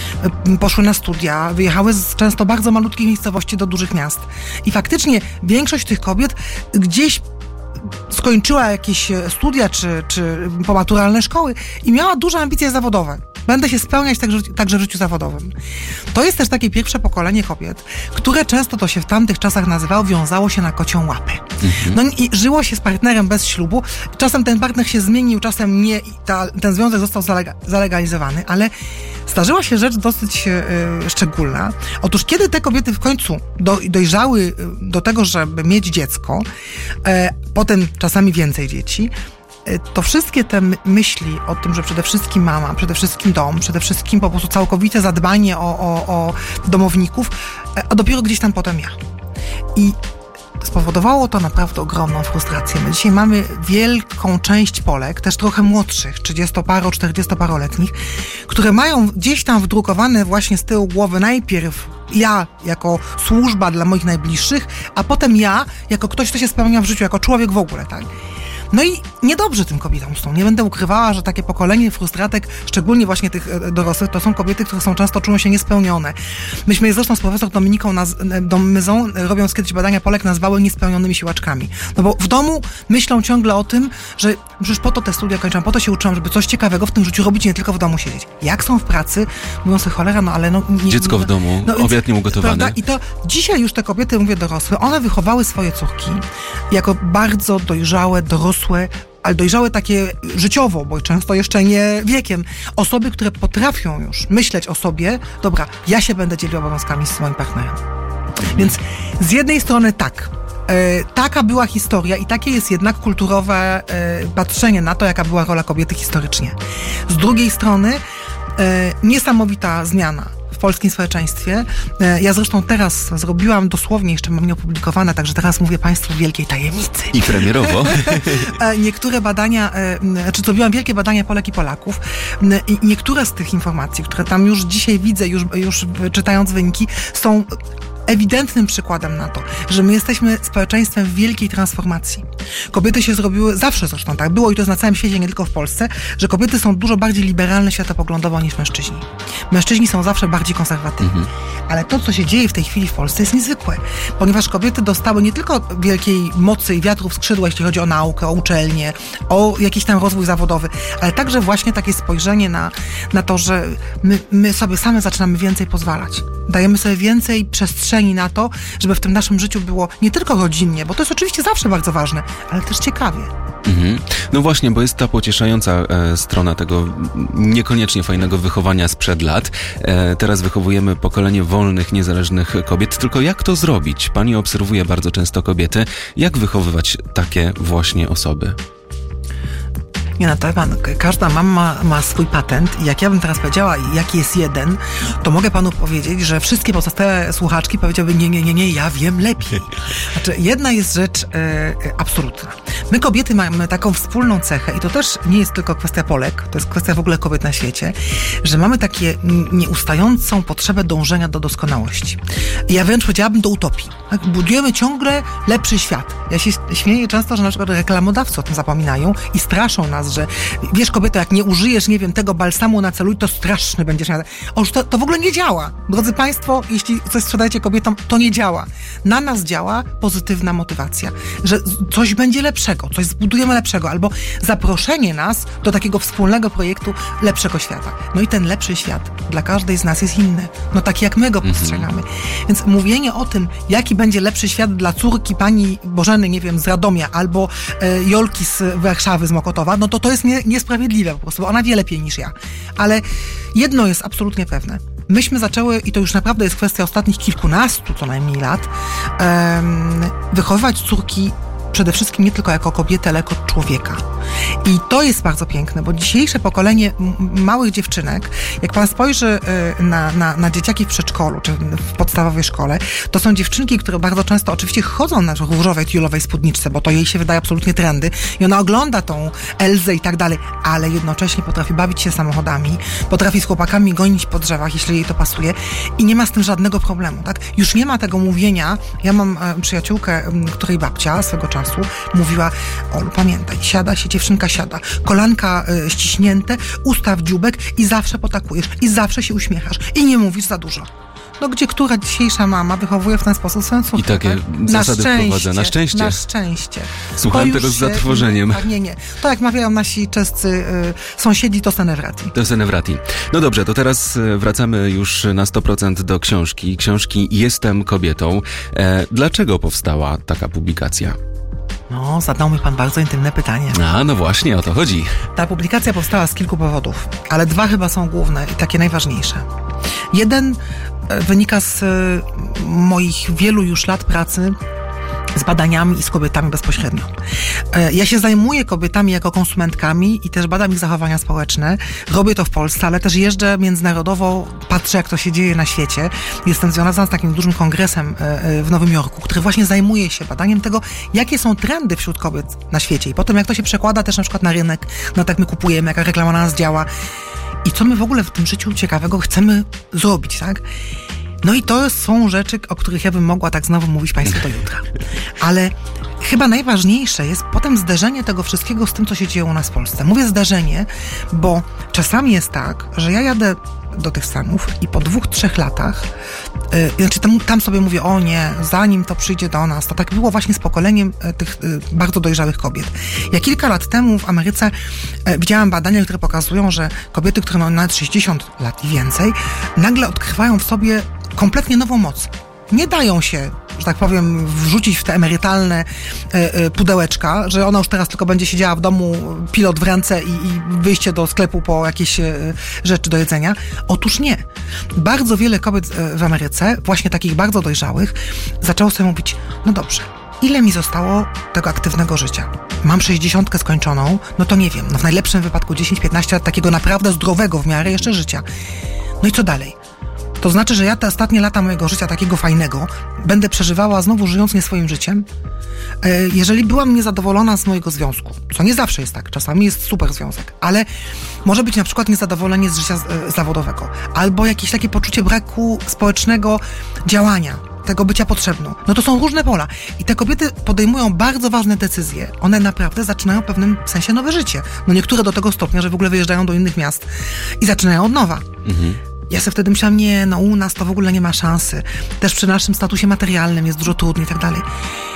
Poszły na studia, wyjechały z często bardzo malutkich miejscowości do dużych miast. I faktycznie większość tych kobiet gdzieś skończyła jakieś studia czy, czy pomaturalne szkoły i miała duże ambicje zawodowe. Będę się spełniać także, także w życiu zawodowym. To jest też takie pierwsze pokolenie kobiet, które często to się w tamtych czasach nazywało, wiązało się na kocią łapę. Mhm. No i żyło się z partnerem bez ślubu. Czasem ten partner się zmienił, czasem nie i ta, ten związek został zalega, zalegalizowany, ale zdarzyła się rzecz dosyć yy, szczególna. Otóż kiedy te kobiety w końcu do, dojrzały do tego, żeby mieć dziecko, yy, potem czasami więcej dzieci, to wszystkie te myśli o tym, że przede wszystkim mama, przede wszystkim dom, przede wszystkim po prostu całkowite zadbanie o, o, o domowników, a dopiero gdzieś tam potem ja. I spowodowało to naprawdę ogromną frustrację. My dzisiaj mamy wielką część Polek, też trochę młodszych, trzydziestoparo, czterdziestoparoletnich, które mają gdzieś tam wdrukowane właśnie z tyłu głowy najpierw ja jako służba dla moich najbliższych, a potem ja jako ktoś, kto się spełnia w życiu, jako człowiek w ogóle, tak? No i niedobrze tym kobietom są. Nie będę ukrywała, że takie pokolenie frustratek, szczególnie właśnie tych dorosłych, to są kobiety, które są często czują się niespełnione. Myśmy je zresztą z profesor Dominiką naz- Domyzą, robiąc kiedyś badania Polek, nazwały niespełnionymi siłaczkami. No bo w domu myślą ciągle o tym, że przecież po to te studia kończą, po to się uczyłam, żeby coś ciekawego w tym życiu robić, nie tylko w domu siedzieć. Jak są w pracy, mówią sobie cholera, no ale no... Nie, Dziecko nie, w domu, no, obiad nieugotowany. Prawda? I to dzisiaj już te kobiety, mówię dorosłe, one wychowały swoje córki jako bardzo dojrzałe, dorosłe, ale dojrzałe takie życiowo, bo często jeszcze nie wiekiem, osoby, które potrafią już myśleć o sobie, dobra, ja się będę dzielił obowiązkami z swoim partnerem. Więc z jednej strony tak, e, taka była historia i takie jest jednak kulturowe e, patrzenie na to, jaka była rola kobiety historycznie. Z drugiej strony e, niesamowita zmiana w polskim społeczeństwie. Ja zresztą teraz zrobiłam dosłownie, jeszcze mam nieopublikowane, także teraz mówię Państwu w wielkiej tajemnicy. I premierowo. Niektóre badania, czy zrobiłam wielkie badania Polek i Polaków i niektóre z tych informacji, które tam już dzisiaj widzę, już, już czytając wyniki, są ewidentnym przykładem na to, że my jesteśmy społeczeństwem w wielkiej transformacji. Kobiety się zrobiły, zawsze zresztą tak było i to jest na całym świecie, nie tylko w Polsce, że kobiety są dużo bardziej liberalne światopoglądowo niż mężczyźni. Mężczyźni są zawsze bardziej konserwatywni. Mhm. Ale to, co się dzieje w tej chwili w Polsce, jest niezwykłe, ponieważ kobiety dostały nie tylko wielkiej mocy i wiatru w skrzydła, jeśli chodzi o naukę, o uczelnię, o jakiś tam rozwój zawodowy, ale także właśnie takie spojrzenie na, na to, że my, my sobie same zaczynamy więcej pozwalać. Dajemy sobie więcej przestrzeni na to, żeby w tym naszym życiu było nie tylko rodzinnie, bo to jest oczywiście zawsze bardzo ważne, ale też ciekawie. Mhm. No właśnie, bo jest ta pocieszająca e, strona tego niekoniecznie fajnego wychowania sprzed lat. E, teraz wychowujemy pokolenie wolnych, niezależnych kobiet. Tylko jak to zrobić? Pani obserwuje bardzo często kobiety. Jak wychowywać takie właśnie osoby? Nie, no tak, pan, każda mama ma swój patent i jak ja bym teraz powiedziała, jaki jest jeden, to mogę panu powiedzieć, że wszystkie pozostałe słuchaczki powiedziały, nie, nie, nie, nie, ja wiem lepiej. Znaczy, jedna jest rzecz e, absolutna. My kobiety mamy taką wspólną cechę i to też nie jest tylko kwestia Polek, to jest kwestia w ogóle kobiet na świecie, że mamy takie nieustającą potrzebę dążenia do doskonałości. I ja wręcz powiedziałabym do utopii. Tak? Budujemy ciągle lepszy świat. Ja się śmieję często, że na przykład reklamodawcy o tym zapominają i straszą nas, że wiesz, kobieto, jak nie użyjesz, nie wiem, tego balsamu na celulit, to straszny będziesz miał. Otóż to, to w ogóle nie działa. Drodzy Państwo, jeśli coś sprzedajecie kobietom, to nie działa. Na nas działa pozytywna motywacja, że coś będzie lepszego, coś zbudujemy lepszego, albo zaproszenie nas do takiego wspólnego projektu lepszego świata. No i ten lepszy świat dla każdej z nas jest inny. No taki jak my go postrzegamy. Mm-hmm. Więc mówienie o tym, jaki będzie będzie lepszy świat dla córki pani Bożeny, nie wiem, z Radomia, albo e, Jolki z Warszawy, z Mokotowa, no to to jest nie, niesprawiedliwe po prostu, bo ona wie lepiej niż ja. Ale jedno jest absolutnie pewne. Myśmy zaczęły, i to już naprawdę jest kwestia ostatnich kilkunastu co najmniej lat, em, wychowywać córki przede wszystkim nie tylko jako kobietę, ale jako człowieka. I to jest bardzo piękne, bo dzisiejsze pokolenie m- małych dziewczynek, jak pan spojrzy y, na, na, na dzieciaki w przedszkolu, czy w podstawowej szkole, to są dziewczynki, które bardzo często oczywiście chodzą na różowej, tiulowej spódniczce, bo to jej się wydaje absolutnie trendy i ona ogląda tą Elzę i tak dalej, ale jednocześnie potrafi bawić się samochodami, potrafi z chłopakami gonić po drzewach, jeśli jej to pasuje i nie ma z tym żadnego problemu, tak? Już nie ma tego mówienia. Ja mam e, przyjaciółkę, m, której babcia swego czasu mówiła: Olu, pamiętaj, siada się, dziewczynka siada, kolanka y, ściśnięte, usta w dzióbek i zawsze potakujesz, i zawsze się uśmiechasz, i nie mówisz za dużo. No gdzie która dzisiejsza mama wychowuje w ten sposób swoją córkę? I takie tak? zasady wprowadza. Na szczęście. Na szczęście. Słuchałem To tego już z się- zatrwożeniem. Tak, nie, nie. To jak mawiają nasi czescy y, sąsiedzi, to senewrati. To jest Enewrati. No dobrze, to teraz e, wracamy już na sto procent do książki. Książki Jestem kobietą. E, dlaczego powstała taka publikacja? No, zadał mi pan bardzo intymne pytanie. A, no właśnie, o to chodzi. Ta publikacja powstała z kilku powodów, ale dwa chyba są główne i takie najważniejsze. Jeden e, wynika z e, moich wielu już lat pracy z badaniami i z kobietami bezpośrednio. E, Ja się zajmuję kobietami jako konsumentkami i też badam ich zachowania społeczne. Robię to w Polsce, ale też jeżdżę międzynarodowo, patrzę, jak to się dzieje na świecie. Jestem związana z takim dużym kongresem e, e, w Nowym Jorku, który właśnie zajmuje się badaniem tego, jakie są trendy wśród kobiet na świecie i potem jak to się przekłada też na przykład na rynek, na to, jak my kupujemy, jaka reklama na nas działa i co my w ogóle w tym życiu ciekawego chcemy zrobić, tak? No i to są rzeczy, o których ja bym mogła tak znowu mówić państwu do jutra. Ale chyba najważniejsze jest potem zderzenie tego wszystkiego z tym, co się dzieje u nas w Polsce. Mówię zderzenie, bo czasami jest tak, że ja jadę do tych Stanów i po dwóch, trzech latach, yy, znaczy tam, tam sobie mówię, o nie, zanim to przyjdzie do nas, to tak było właśnie z pokoleniem y, tych y, bardzo dojrzałych kobiet. Ja kilka lat temu w Ameryce y, widziałam badania, które pokazują, że kobiety, które mają nawet sześćdziesiąt lat i więcej, nagle odkrywają w sobie kompletnie nową moc. Nie dają się, że tak powiem, wrzucić w te emerytalne e, e, pudełeczka, że ona już teraz tylko będzie siedziała w domu, pilot w ręce i, i wyjście do sklepu po jakieś e, rzeczy do jedzenia. Otóż nie. Bardzo wiele kobiet e, w Ameryce, właśnie takich bardzo dojrzałych, zaczęło sobie mówić, no dobrze, ile mi zostało tego aktywnego życia? Mam sześćdziesiątkę skończoną, no to nie wiem, no w najlepszym wypadku dziesięć piętnaście lat takiego naprawdę zdrowego w miarę jeszcze życia. No i co dalej? To znaczy, że ja te ostatnie lata mojego życia takiego fajnego będę przeżywała znowu żyjąc nie swoim życiem. Jeżeli byłam niezadowolona z mojego związku, co nie zawsze jest tak, czasami jest super związek, ale może być na przykład niezadowolenie z życia zawodowego, albo jakieś takie poczucie braku społecznego działania, tego bycia potrzebną. No to są różne pola. I te kobiety podejmują bardzo ważne decyzje. One naprawdę zaczynają w pewnym sensie nowe życie. No niektóre do tego stopnia, że w ogóle wyjeżdżają do innych miast i zaczynają od nowa. Mhm. Ja sobie wtedy myślałam, nie, no u nas to w ogóle nie ma szansy. Też przy naszym statusie materialnym jest dużo trudniej i tak dalej.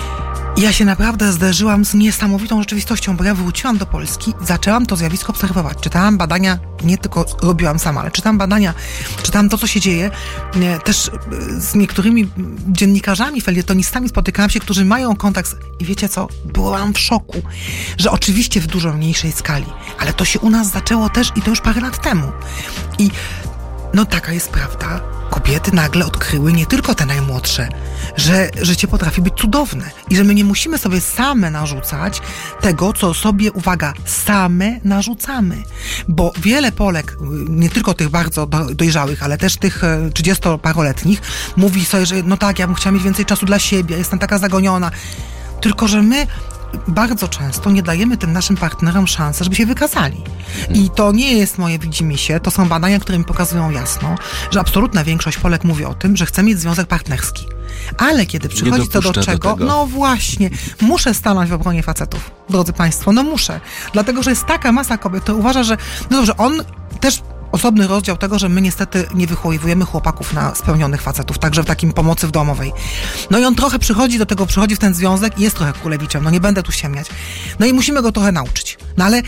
I ja się naprawdę zderzyłam z niesamowitą rzeczywistością, bo ja wróciłam do Polski, zaczęłam to zjawisko obserwować. Czytałam badania, nie tylko robiłam sama, ale czytałam badania, czytałam to, co się dzieje. Też z niektórymi dziennikarzami, felietonistami spotykałam się, którzy mają kontakt z... I wiecie co? Byłam w szoku, że oczywiście w dużo mniejszej skali, ale to się u nas zaczęło też i to już parę lat temu. I no taka jest prawda. Kobiety nagle odkryły, nie tylko te najmłodsze, że życie potrafi być cudowne i że my nie musimy sobie same narzucać tego, co sobie, uwaga, same narzucamy. Bo wiele Polek, nie tylko tych bardzo dojrzałych, ale też tych trzydziestoparoletnich, mówi sobie, że no tak, ja bym chciała mieć więcej czasu dla siebie, jestem taka zagoniona. Tylko że my bardzo często nie dajemy tym naszym partnerom szansy, żeby się wykazali. I to nie jest moje widzimisię, to są badania, które mi pokazują jasno, że absolutna większość Polek mówi o tym, że chce mieć związek partnerski. Ale kiedy przychodzi co do czego, do no właśnie, muszę stanąć w obronie facetów, drodzy Państwo, no muszę. Dlatego, że jest taka masa kobiet, która uważa, że no dobrze, on też osobny rozdział tego, że my niestety nie wychowujemy chłopaków na spełnionych facetów, także w takim pomocy w domowej. No i on trochę przychodzi do tego, przychodzi w ten związek i jest trochę kulewiczem, no nie będę tu ściemniać. No i musimy go trochę nauczyć. No ale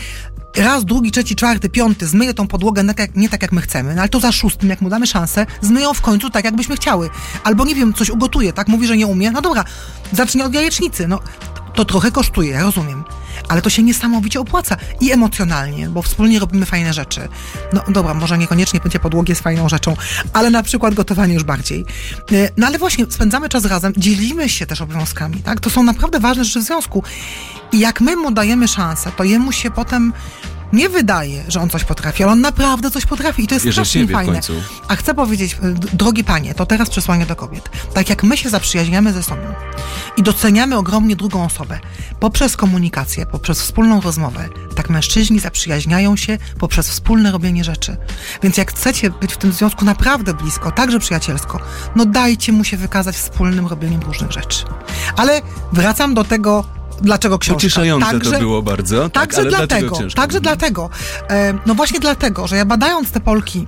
raz, drugi, trzeci, czwarty, piąty zmyje tą podłogę nie tak, nie tak jak my chcemy, no ale to za szóstym, jak mu damy szansę, zmyją w końcu tak, jakbyśmy chciały. Albo nie wiem, coś ugotuje, tak? Mówi, że nie umie. No dobra, zacznie od jajecznicy. No, to trochę kosztuje, ja rozumiem. Ale to się niesamowicie opłaca. I emocjonalnie, bo wspólnie robimy fajne rzeczy. No dobra, może niekoniecznie mycie podłogi jest fajną rzeczą, ale na przykład gotowanie już bardziej. No ale właśnie, spędzamy czas razem, dzielimy się też obowiązkami, tak? To są naprawdę ważne rzeczy w związku. I jak my mu dajemy szansę, to jemu się potem nie wydaje, że on coś potrafi, ale on naprawdę coś potrafi i to jest Bierze strasznie siebie w fajne. końcu. A chcę powiedzieć, d- drogie panie, to teraz przesłanie do kobiet. Tak jak my się zaprzyjaźniamy ze sobą i doceniamy ogromnie drugą osobę poprzez komunikację, poprzez wspólną rozmowę, tak mężczyźni zaprzyjaźniają się poprzez wspólne robienie rzeczy. Więc jak chcecie być w tym związku naprawdę blisko, także przyjacielsko, no dajcie mu się wykazać wspólnym robieniem różnych rzeczy. Ale wracam do tego, dlaczego książka? Pocieszające Także, to było bardzo. Tak, Także ale dlatego, książka? także dlatego. E, no właśnie dlatego, że ja badając te Polki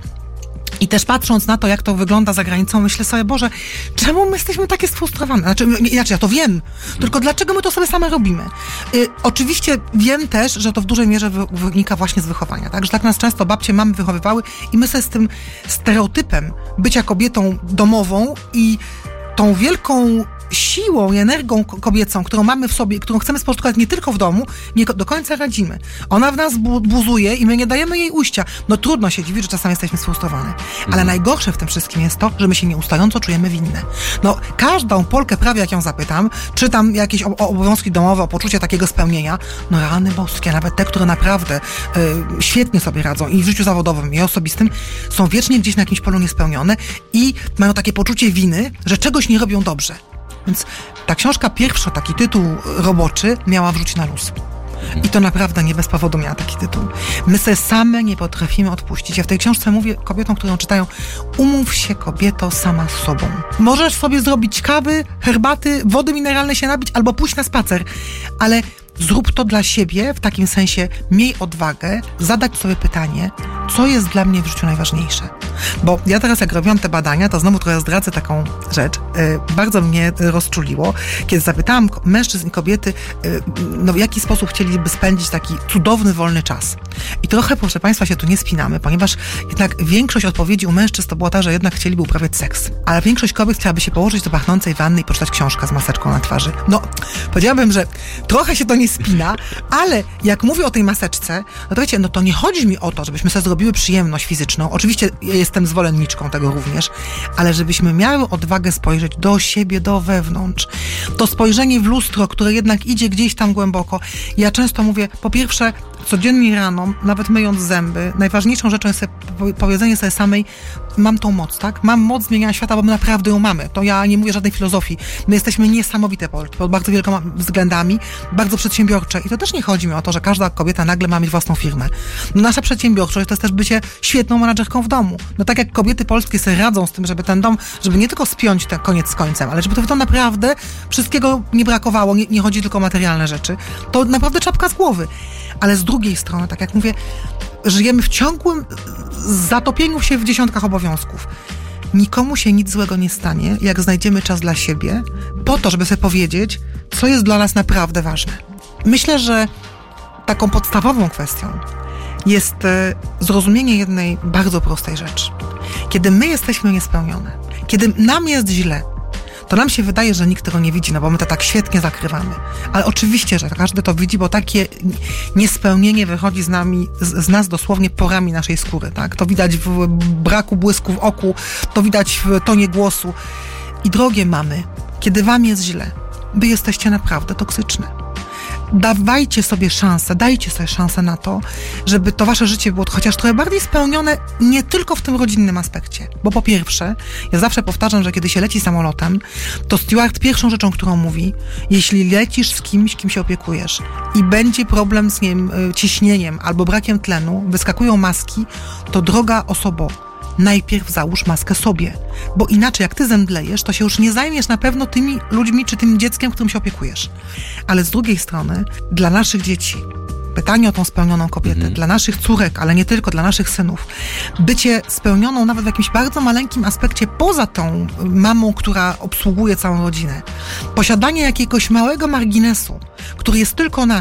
i też patrząc na to, jak to wygląda za granicą, myślę sobie, Boże, czemu my jesteśmy takie sfrustrowane? Znaczy, inaczej, ja to wiem, tylko dlaczego my to sobie same robimy? Y, oczywiście wiem też, że to w dużej mierze wy, wynika właśnie z wychowania, tak? Że tak nas często babcie, mamy wychowywały i my sobie z tym stereotypem bycia kobietą domową i tą wielką siłą i energią kobiecą, którą mamy w sobie, którą chcemy spożytkować nie tylko w domu, nie do końca radzimy. Ona w nas bu- buzuje i my nie dajemy jej ujścia. No trudno się dziwić, że czasami jesteśmy sfrustrowane. Ale mhm. najgorsze w tym wszystkim jest to, że my się nieustająco czujemy winne. No każdą Polkę prawie jak ją zapytam, czy tam jakieś o- obowiązki domowe, o poczucie takiego spełnienia, no rany boskie, nawet te, które naprawdę y, świetnie sobie radzą i w życiu zawodowym i osobistym, są wiecznie gdzieś na jakimś polu niespełnione i mają takie poczucie winy, że czegoś nie robią dobrze. Więc ta książka pierwsza, taki tytuł roboczy, miała wrzucić na luz. I to naprawdę nie bez powodu miała taki tytuł. My sobie same nie potrafimy odpuścić. Ja w tej książce mówię kobietom, które ją czytają, umów się, kobieto, sama z sobą. Możesz sobie zrobić kawy, herbaty, wody mineralnej się napić albo pójść na spacer, ale zrób to dla siebie, w takim sensie miej odwagę zadać sobie pytanie, co jest dla mnie w życiu najważniejsze. Bo ja teraz jak robiłam te badania, to znowu trochę zdradzę taką rzecz. Yy, bardzo mnie rozczuliło, kiedy zapytałam mężczyzn i kobiety, yy, no w jaki sposób chcieliby spędzić taki cudowny, wolny czas. I trochę, proszę Państwa, się tu nie spinamy, ponieważ jednak większość odpowiedzi u mężczyzn to była ta, że jednak chcieliby uprawiać seks. Ale większość kobiet chciałaby się położyć do pachnącej wanny i poczytać książkę z maseczką na twarzy. No, powiedziałabym, że trochę się to nie spina, ale jak mówię o tej maseczce, no to wiecie, no to nie chodzi mi o to, żebyśmy sobie zrobiły przyjemność fizyczną. Oczywiście ja jestem zwolenniczką tego również, ale żebyśmy miały odwagę spojrzeć do siebie, do wewnątrz. To spojrzenie w lustro, które jednak idzie gdzieś tam głęboko. Ja często mówię, po pierwsze, codziennie rano, nawet myjąc zęby, najważniejszą rzeczą jest sobie, powiedzenie sobie samej, mam tą moc, tak? Mam moc zmieniania świata, bo my naprawdę ją mamy. To ja nie mówię żadnej filozofii. My jesteśmy niesamowite pod bardzo wieloma względami, bardzo przedsiębiorcze. I to też nie chodzi mi o to, że każda kobieta nagle ma mieć własną firmę. No nasza przedsiębiorczość to jest też bycie świetną menadżerką w domu. No tak jak kobiety polskie sobie radzą z tym, żeby ten dom, żeby nie tylko spiąć ten koniec z końcem, ale żeby to w dom naprawdę wszystkiego nie brakowało, nie, nie chodzi tylko o materialne rzeczy. To naprawdę czapka z głowy. Ale z drugiej strony, tak jak mówię, żyjemy w ciągłym zatopieniu się w dziesiątkach obowiązków. Nikomu się nic złego nie stanie, jak znajdziemy czas dla siebie, po to, żeby sobie powiedzieć, co jest dla nas naprawdę ważne. Myślę, że taką podstawową kwestią jest zrozumienie jednej bardzo prostej rzeczy. Kiedy my jesteśmy niespełnione, kiedy nam jest źle, to nam się wydaje, że nikt tego nie widzi, no bo my to tak świetnie zakrywamy. Ale oczywiście, że każdy to widzi, bo takie niespełnienie wychodzi z nami, z, z nas dosłownie porami naszej skóry, tak? To widać w braku błysku w oku, to widać w tonie głosu. I drogie mamy, kiedy wam jest źle, wy jesteście naprawdę toksyczne. Dawajcie sobie szansę, dajcie sobie szansę na to, żeby to wasze życie było chociaż trochę bardziej spełnione, nie tylko w tym rodzinnym aspekcie. Bo po pierwsze, ja zawsze powtarzam, że kiedy się leci samolotem, to steward pierwszą rzeczą, którą mówi, jeśli lecisz z kimś, kim się opiekujesz i będzie problem z nim, ciśnieniem albo brakiem tlenu, wyskakują maski, to droga osobo, najpierw załóż maskę sobie, bo inaczej jak ty zemdlejesz, to się już nie zajmiesz na pewno tymi ludźmi czy tym dzieckiem, którym się opiekujesz. Ale z drugiej strony, dla naszych dzieci, pytanie o tą spełnioną kobietę, mhm. dla naszych córek, ale nie tylko, dla naszych synów, bycie spełnioną nawet w jakimś bardzo maleńkim aspekcie poza tą mamą, która obsługuje całą rodzinę. Posiadanie jakiegoś małego marginesu, który jest tylko nasz,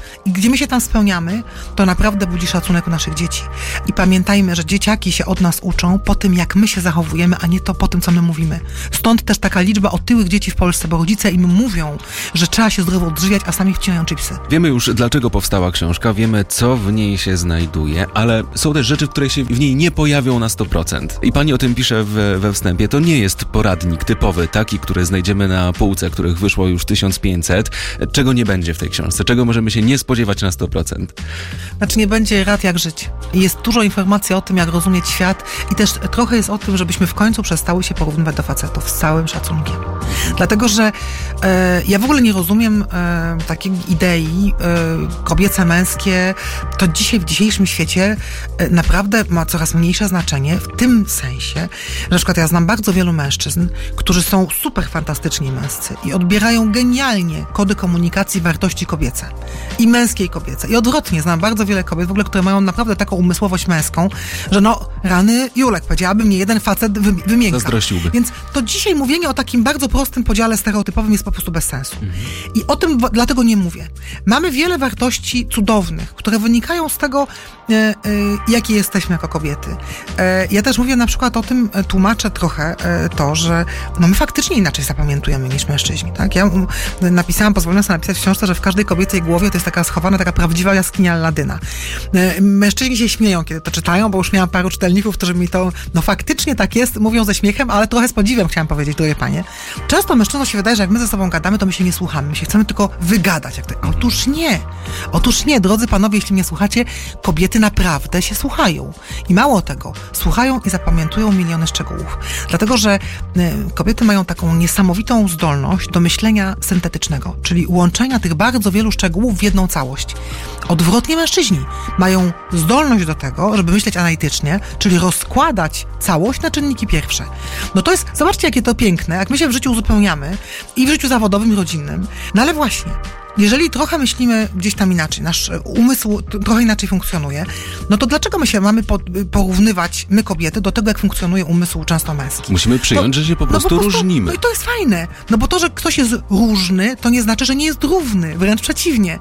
i gdzie my się tam spełniamy, to naprawdę budzi szacunek u naszych dzieci. I pamiętajmy, że dzieciaki się od nas uczą po tym, jak my się zachowujemy, a nie to po tym, co my mówimy. Stąd też taka liczba otyłych dzieci w Polsce, bo rodzice im mówią, że trzeba się zdrowo odżywiać, a sami wcinają chipsy. Wiemy już, dlaczego powstała książka, wiemy, co w niej się znajduje, ale są też rzeczy, które się w niej nie pojawią na sto procent. I pani o tym pisze w, we wstępie. To nie jest poradnik typowy, taki, który znajdziemy na półce, których wyszło już tysiąc pięćset. Czego nie będzie w tej książce? Czego możemy się nie spodziewać na sto procent? Znaczy nie będzie rad jak żyć. Jest dużo informacji o tym, jak rozumieć świat i też trochę jest o tym, żebyśmy w końcu przestały się porównywać do facetów z całym szacunkiem. Dlatego, że e, ja w ogóle nie rozumiem e, takiej idei e, kobiece, męskie. To dzisiaj w dzisiejszym świecie e, naprawdę ma coraz mniejsze znaczenie w tym sensie, że na przykład ja znam bardzo wielu mężczyzn, którzy są super fantastyczni męscy i odbierają genialnie kody komunikacji wartości kobiece i męskiej kobiece. I odwrotnie, znam bardzo wiele kobiet w ogóle, które mają naprawdę taką umysłowość męską, że no, rany Julek, powiedziałabym, nie jeden facet wy, wymięka. Zazdrościłby. Więc to dzisiaj mówienie o takim bardzo prostym podziale stereotypowym jest po prostu bez sensu. Mhm. I o tym w, dlatego nie mówię. Mamy wiele wartości cudownych, które wynikają z tego, e, e, jakie jesteśmy jako kobiety. E, ja też mówię na przykład o tym, e, tłumaczę trochę e, to, że no my faktycznie inaczej zapamiętujemy niż mężczyźni. Tak? Ja um, napisałam, pozwoliłam sobie napisać w książce, że w każdej kobiecej głowie to jest taka schowana, taka prawdziwa jaskinia Aladyna. E, mężczyźni się śmieją, kiedy to czytają, bo już miałam paru czytelników, którzy mi to, no faktycznie tak jest, mówią ze śmiechem, ale trochę z podziwem chciałam powiedzieć, drogie panie. Często mężczyznom się wydaje, że jak my ze sobą gadamy, to my się nie słuchamy, my się chcemy tylko wygadać. Jak to... Otóż nie. Otóż nie, drodzy panowie, jeśli mnie słuchacie, kobiety naprawdę się słuchają. I mało tego, słuchają i zapamiętują miliony szczegółów. Dlatego, że y, kobiety mają taką niesamowitą zdolność do myślenia syntetycznego, czyli łączenia tych bardzo wielu szczegółów w jedną całość. Odwrotnie mężczyźni mają zdolność do tego, żeby myśleć analitycznie, czyli rozkładać całość na czynniki pierwsze. No to jest, zobaczcie, jakie to piękne, jak my się w życiu uzupełniamy i w życiu zawodowym i rodzinnym. No ale właśnie, jeżeli trochę myślimy gdzieś tam inaczej, nasz umysł trochę inaczej funkcjonuje, no to dlaczego my się mamy po, porównywać, my kobiety, do tego, jak funkcjonuje umysł często męski? Musimy przyjąć, to, że się po prostu, no po prostu różnimy. No i to jest fajne. No bo to, że ktoś jest różny, to nie znaczy, że nie jest równy. Wręcz przeciwnie.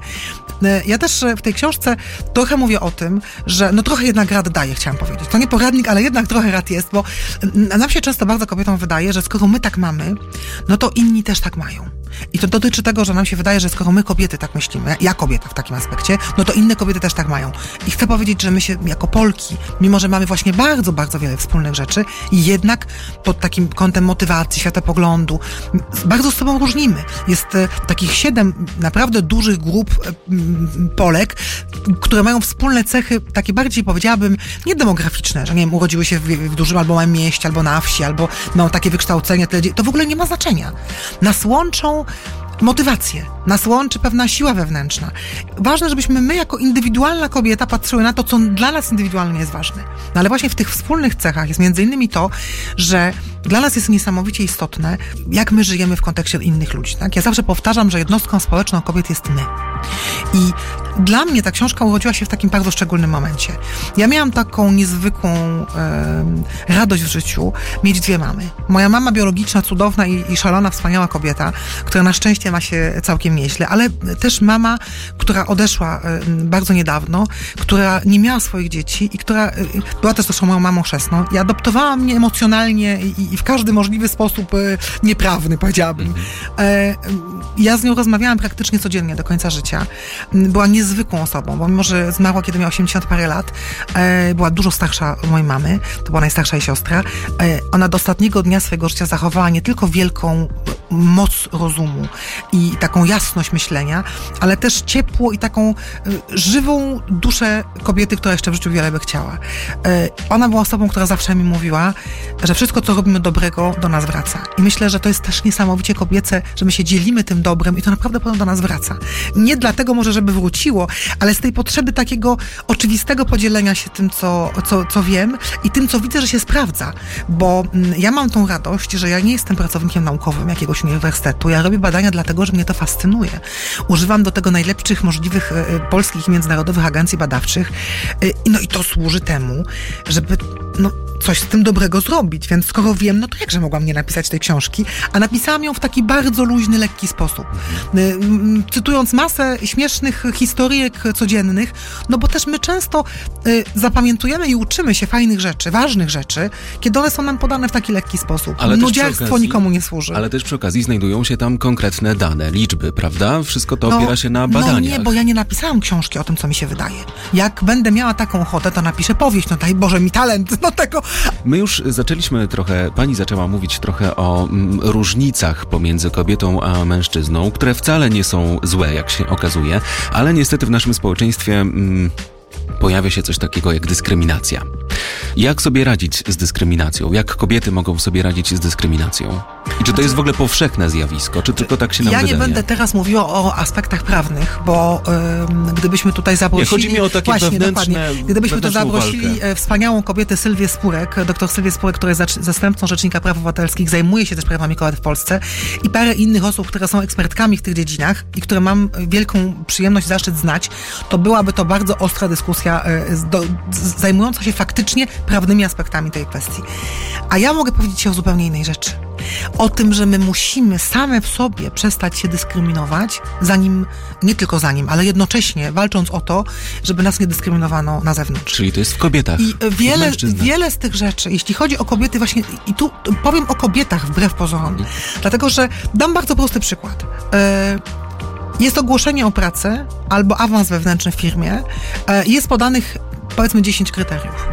Ja też w tej książce trochę mówię o tym, że no trochę jednak rad daję, chciałam powiedzieć. To nie poradnik, ale jednak trochę rad jest, bo nam się często bardzo kobietom wydaje, że skoro my tak mamy, no to inni też tak mają. I to dotyczy tego, że nam się wydaje, że skoro my kobiety tak myślimy, ja kobieta w takim aspekcie, no to inne kobiety też tak mają. I chcę powiedzieć, że my się jako Polki, mimo że mamy właśnie bardzo, bardzo wiele wspólnych rzeczy, i jednak pod takim kątem motywacji, światopoglądu, bardzo z sobą różnimy. Jest takich siedem naprawdę dużych grup Polek, które mają wspólne cechy, takie bardziej, powiedziałabym, nie demograficzne, że nie wiem, urodziły się w, w dużym albo małym mieście, albo na wsi, albo mają takie wykształcenie, to w ogóle nie ma znaczenia. Nas łączą motywację, nas łączy pewna siła wewnętrzna. Ważne, żebyśmy my jako indywidualna kobieta patrzyły na to, co dla nas indywidualnie jest ważne. No ale właśnie w tych wspólnych cechach jest między innymi to, że dla nas jest niesamowicie istotne, jak my żyjemy w kontekście innych ludzi. Tak? Ja zawsze powtarzam, że jednostką społeczną kobiet jest my. I dla mnie ta książka urodziła się w takim bardzo szczególnym momencie. Ja miałam taką niezwykłą e, radość w życiu mieć dwie mamy. Moja mama biologiczna, cudowna i, i szalona, wspaniała kobieta, która na szczęście ma się całkiem nieźle, ale też mama, która odeszła e, bardzo niedawno, która nie miała swoich dzieci i która e, była też zresztą moją mamą chrzestną i adoptowała mnie emocjonalnie i, i w każdy możliwy sposób e, nieprawny, powiedziałabym. E, ja z nią rozmawiałam praktycznie codziennie do końca życia. Była niezwykłą osobą, bo mimo, że zmarła, kiedy miała osiemdziesiąt parę lat, e, była dużo starsza od mojej mamy, to była najstarsza jej siostra. E, ona do ostatniego dnia swojego życia zachowała nie tylko wielką moc rozumu i taką jasność myślenia, ale też ciepło i taką e, żywą duszę kobiety, która jeszcze w życiu wiele by chciała. E, ona była osobą, która zawsze mi mówiła, że wszystko, co robimy dobrego, do nas wraca. I myślę, że to jest też niesamowicie kobiece, że my się dzielimy tym dobrem i to naprawdę potem do nas wraca. Nie dlatego może, żeby wróciło, ale z tej potrzeby takiego oczywistego podzielenia się tym, co, co, co wiem i tym, co widzę, że się sprawdza. Bo mm, ja mam tą radość, że ja nie jestem pracownikiem naukowym jakiegoś uniwersytetu. Ja robię badania dlatego, że mnie to fascynuje. Używam do tego najlepszych możliwych y, polskich i międzynarodowych agencji badawczych. Y, no i to służy temu, żeby no, coś z tym dobrego zrobić, więc skoro wiem, no to jakże mogłam nie napisać tej książki, a napisałam ją w taki bardzo luźny, lekki sposób. Mhm. Cytując masę śmiesznych historyjek codziennych, no bo też my często y, zapamiętujemy i uczymy się fajnych rzeczy, ważnych rzeczy, kiedy one są nam podane w taki lekki sposób. Ale nudziarstwo okazji, nikomu nie służy. Ale też przy okazji znajdują się tam konkretne dane, liczby, prawda? Wszystko to opiera no, się na badaniach. No nie, bo ja nie napisałam książki o tym, co mi się wydaje. Jak będę miała taką ochotę, to napiszę powieść. No daj Boże mi talent do tego. My już zaczęliśmy trochę, pani zaczęła mówić trochę o mm, różnicach pomiędzy kobietą a mężczyzną, które wcale nie są złe, jak się okazuje, ale niestety w naszym społeczeństwie mm, pojawia się coś takiego jak dyskryminacja. Jak sobie radzić z dyskryminacją? Jak kobiety mogą sobie radzić z dyskryminacją? I czy to jest w ogóle powszechne zjawisko, czy tylko tak się nam ja wydaje? Ja nie będę teraz mówiła o aspektach prawnych, bo y, gdybyśmy tutaj zaprosili... Nie, chodzi mi o takie właśnie, wewnętrzne, dokładnie, gdybyśmy tu zaprosili walkę. Wspaniałą kobietę Sylwię Spurek, doktor Sylwię Spurek, która jest zastępcą Rzecznika Praw Obywatelskich, zajmuje się też prawami kobiet w Polsce i parę innych osób, które są ekspertkami w tych dziedzinach i które mam wielką przyjemność, zaszczyt znać, to byłaby to bardzo ostra dyskusja y, do, z, zajmująca się faktycznie prawnymi aspektami tej kwestii. A ja mogę powiedzieć się o zupełnie innej rzeczy. O tym, że my musimy same w sobie przestać się dyskryminować, zanim, nie tylko zanim, ale jednocześnie walcząc o to, żeby nas nie dyskryminowano na zewnątrz. Czyli to jest w kobietach. I wiele, wiele z tych rzeczy, jeśli chodzi o kobiety właśnie, i tu powiem o kobietach wbrew pozorom, mhm. dlatego, że dam bardzo prosty przykład. Jest ogłoszenie o pracę albo awans wewnętrzny w firmie, jest podanych powiedzmy dziesięć kryteriów.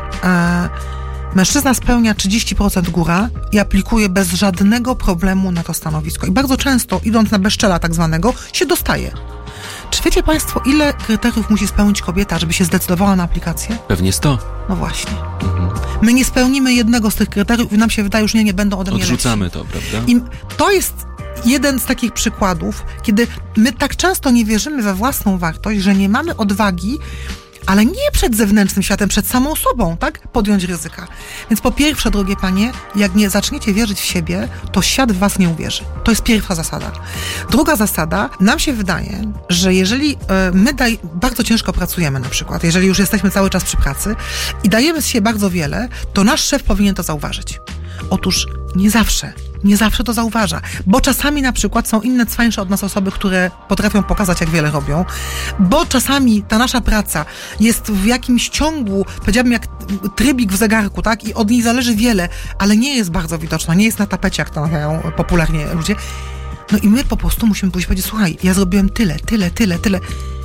Mężczyzna spełnia trzydzieści procent góra i aplikuje bez żadnego problemu na to stanowisko. I bardzo często, idąc na bezczela tak zwanego, się dostaje. Czy wiecie Państwo, ile kryteriów musi spełnić kobieta, żeby się zdecydowała na aplikację? Pewnie sto. No właśnie. Mhm. My nie spełnimy jednego z tych kryteriów i nam się wydaje, już nie, nie będą ode mnie Odrzucamy lepsi. to, prawda? I to jest jeden z takich przykładów, kiedy my tak często nie wierzymy we własną wartość, że nie mamy odwagi, ale nie przed zewnętrznym światem, przed samą sobą, tak? Podjąć ryzyka. Więc po pierwsze, drogie panie, jak nie zaczniecie wierzyć w siebie, to świat w was nie uwierzy. To jest pierwsza zasada. Druga zasada, nam się wydaje, że jeżeli y, my daj, bardzo ciężko pracujemy na przykład, jeżeli już jesteśmy cały czas przy pracy i dajemy z siebie bardzo wiele, to nasz szef powinien to zauważyć. Otóż nie zawsze. Nie zawsze to zauważa, bo czasami na przykład są inne cwańsze od nas osoby, które potrafią pokazać, jak wiele robią, bo czasami ta nasza praca jest w jakimś ciągu, powiedziałabym jak trybik w zegarku, tak? I od niej zależy wiele, ale nie jest bardzo widoczna, nie jest na tapecie, jak to mawiają popularnie ludzie. No i my po prostu musimy pójść i powiedzieć, słuchaj, ja zrobiłem tyle, tyle, tyle, tyle.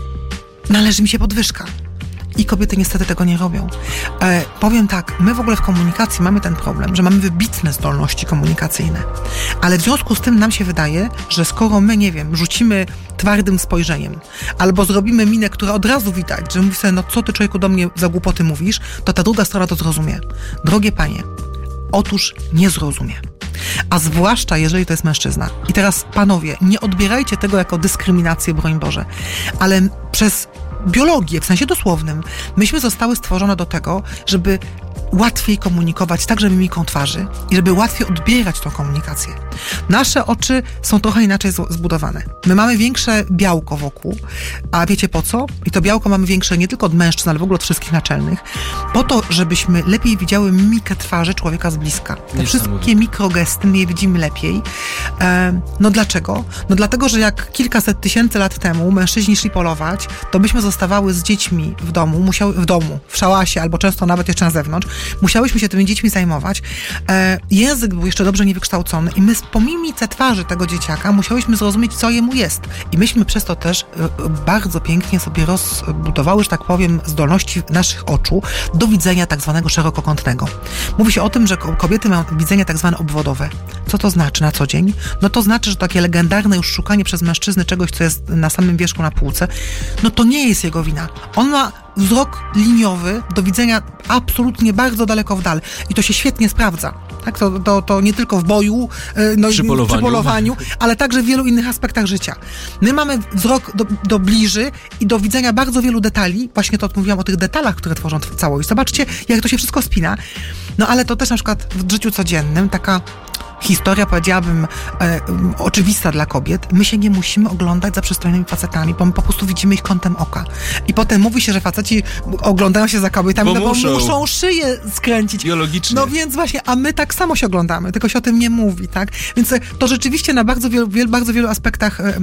Należy mi się podwyżka. I kobiety niestety tego nie robią. E, powiem tak, my w ogóle w komunikacji mamy ten problem, że mamy wybitne zdolności komunikacyjne, ale w związku z tym nam się wydaje, że skoro my, nie wiem, rzucimy twardym spojrzeniem, albo zrobimy minę, która od razu widać, że mówi sobie, no co ty człowieku do mnie za głupoty mówisz, to ta druga strona to zrozumie. Drogie panie, otóż nie zrozumie. A zwłaszcza, jeżeli to jest mężczyzna. I teraz, panowie, nie odbierajcie tego jako dyskryminację, broń Boże, ale przez biologię, w sensie dosłownym, myśmy zostały stworzone do tego, żeby łatwiej komunikować także mimiką twarzy i żeby łatwiej odbierać tą komunikację. Nasze oczy są trochę inaczej zbudowane. My mamy większe białko wokół, a wiecie po co? I to białko mamy większe nie tylko od mężczyzn, ale w ogóle od wszystkich naczelnych. Po to, żebyśmy lepiej widziały mimikę twarzy człowieka z bliska. Te wszystkie mikrogesty, my je widzimy lepiej. E, no dlaczego? No dlatego, że jak kilkaset tysięcy lat temu mężczyźni szli polować, to byśmy zostawały z dziećmi w domu, musiały, w domu, w szałasie, albo często nawet jeszcze na zewnątrz. Musiałyśmy się tymi dziećmi zajmować. E, język był jeszcze dobrze niewykształcony i my po mimice twarzy tego dzieciaka musiałyśmy zrozumieć, co jemu jest. I myśmy przez to też e, bardzo pięknie sobie rozbudowały, że tak powiem, zdolności naszych oczu do widzenia tak zwanego szerokokątnego. Mówi się o tym, że kobiety mają widzenie tak zwane obwodowe. Co to znaczy na co dzień? No to znaczy, że takie legendarne już szukanie przez mężczyzny czegoś, co jest na samym wierzchu na półce, no to nie jest jego wina. On ma wzrok liniowy do widzenia absolutnie bardzo daleko w dal. I to się świetnie sprawdza. Tak? To, to, to nie tylko w boju, no, przy, polowaniu. przy polowaniu, ale także w wielu innych aspektach życia. My mamy wzrok do, do bliży i do widzenia bardzo wielu detali. Właśnie to mówiłam o tych detalach, które tworzą całość. Zobaczcie, jak to się wszystko spina. No ale to też na przykład w życiu codziennym taka historia, powiedziałabym, e, oczywista dla kobiet. My się nie musimy oglądać za przystojnymi facetami, bo my po prostu widzimy ich kątem oka. I potem mówi się, że faceci oglądają się za kobietami, Bo no bo muszą. muszą szyję skręcić. Biologicznie. No więc właśnie, a my tak samo się oglądamy, tylko się o tym nie mówi, tak? Więc to rzeczywiście na bardzo wielu, wielu, bardzo wielu aspektach e,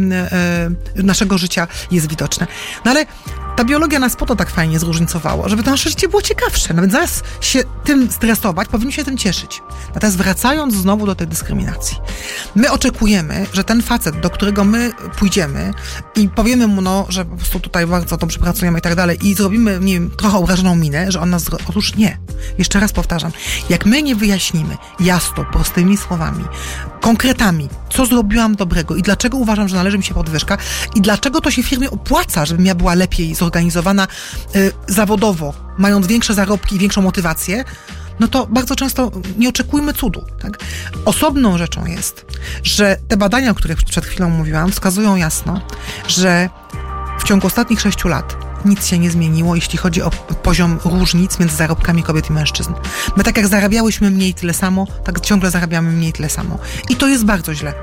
e, naszego życia jest widoczne. No ale ta biologia nas po to tak fajnie zróżnicowała, żeby to nasze życie było ciekawsze. Nawet zamiast się tym stresować, powinniśmy się tym cieszyć. Natomiast wracając znowu do tej dyskryminacji. My oczekujemy, że ten facet, do którego my pójdziemy i powiemy mu, no, że po prostu tutaj bardzo dobrze pracujemy i tak dalej i zrobimy, nie wiem, trochę obrażoną minę, że on nas... Zro... Otóż nie. Jeszcze raz powtarzam. Jak my nie wyjaśnimy jasno, prostymi słowami, konkretami, co zrobiłam dobrego i dlaczego uważam, że należy mi się podwyżka i dlaczego to się firmie opłaca, żebym ja była lepiej zorganizowana y, zawodowo, mając większe zarobki i większą motywację, no to bardzo często nie oczekujmy cudu. Tak? Osobną rzeczą jest, że te badania, o których przed chwilą mówiłam, wskazują jasno, że w ciągu ostatnich sześciu lat nic się nie zmieniło, jeśli chodzi o poziom różnic między zarobkami kobiet i mężczyzn. My tak jak zarabiałyśmy mniej tyle samo, tak ciągle zarabiamy mniej tyle samo. I to jest bardzo źle.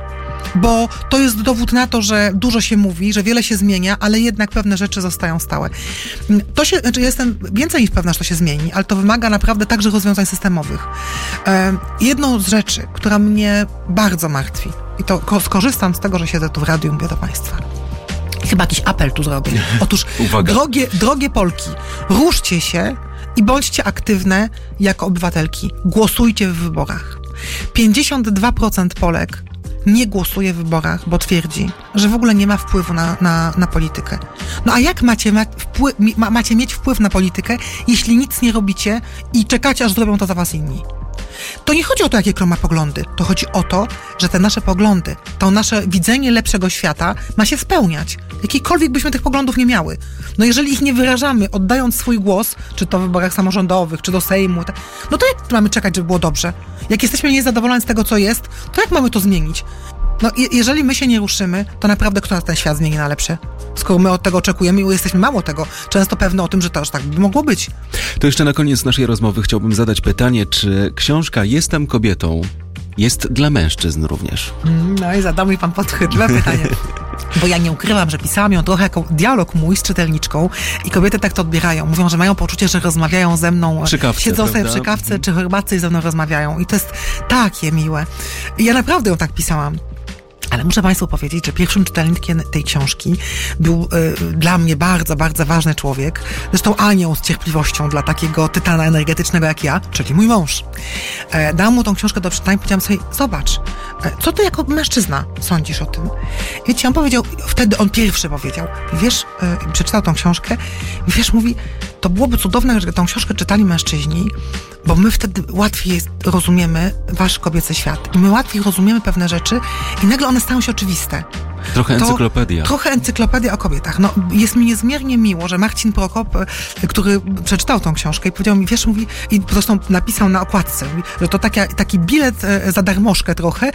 Bo to jest dowód na to, że dużo się mówi, że wiele się zmienia, ale jednak pewne rzeczy zostają stałe. To się, znaczy jestem więcej niż pewna, że to się zmieni, ale to wymaga naprawdę także rozwiązań systemowych. E, jedną z rzeczy, która mnie bardzo martwi, i to skorzystam z tego, że siedzę tu w radiu i mówię do Państwa. Chyba jakiś apel tu zrobię. Otóż, drogie, drogie Polki, ruszcie się i bądźcie aktywne jako obywatelki. Głosujcie w wyborach. pięćdziesiąt dwa procent Polek nie głosuje w wyborach, bo twierdzi, że w ogóle nie ma wpływu na, na, na politykę. No a jak macie, ma, wpływ, ma, macie mieć wpływ na politykę, jeśli nic nie robicie i czekacie, aż zrobią to za was inni? To nie chodzi o to, jakie kto ma poglądy. To chodzi o to, że te nasze poglądy, to nasze widzenie lepszego świata ma się spełniać. Jakikolwiek byśmy tych poglądów nie miały. No jeżeli ich nie wyrażamy, oddając swój głos, czy to w wyborach samorządowych, czy do Sejmu, no to jak mamy czekać, żeby było dobrze? Jak jesteśmy niezadowoleni z tego, co jest, to jak mamy to zmienić? No je- jeżeli my się nie ruszymy, to naprawdę kto nas ten świat zmieni na lepsze? Skoro my od tego oczekujemy i jesteśmy mało tego, często pewne o tym, że to aż tak by mogło być. To jeszcze na koniec naszej rozmowy chciałbym zadać pytanie, czy książka Jestem kobietą jest dla mężczyzn również? No i zadał mi pan podchwytliwe pytanie. Bo ja nie ukrywam, że pisałam ją trochę jako dialog mój z czytelniczką i kobiety tak to odbierają. Mówią, że mają poczucie, że rozmawiają ze mną, przy kawce, siedzą sobie prawda? przy kawce czy herbatce i ze mną rozmawiają. I to jest takie miłe. I ja naprawdę ją tak pisałam. Ale muszę Państwu powiedzieć, że pierwszym czytelnikiem tej książki był y, dla mnie bardzo, bardzo ważny człowiek. Zresztą anioł z cierpliwością dla takiego tytana energetycznego jak ja, czyli mój mąż. E, dałam mu tą książkę do przeczytania i powiedziałam sobie, zobacz, e, co ty jako mężczyzna sądzisz o tym? Wiecie, on powiedział, wtedy on pierwszy powiedział, wiesz, e, przeczytał tą książkę, wiesz, mówi, to byłoby cudowne, że tą książkę czytali mężczyźni, bo my wtedy łatwiej jest, rozumiemy wasz kobiecy świat. I my łatwiej rozumiemy pewne rzeczy i nagle one stają się oczywiste. Trochę To encyklopedia. Trochę encyklopedia o kobietach. No, jest mi niezmiernie miło, że Marcin Prokop, który przeczytał tą książkę i powiedział mi, wiesz, mówi, i zresztą napisał na okładce, mówi, że to taka, taki bilet e, za darmożkę trochę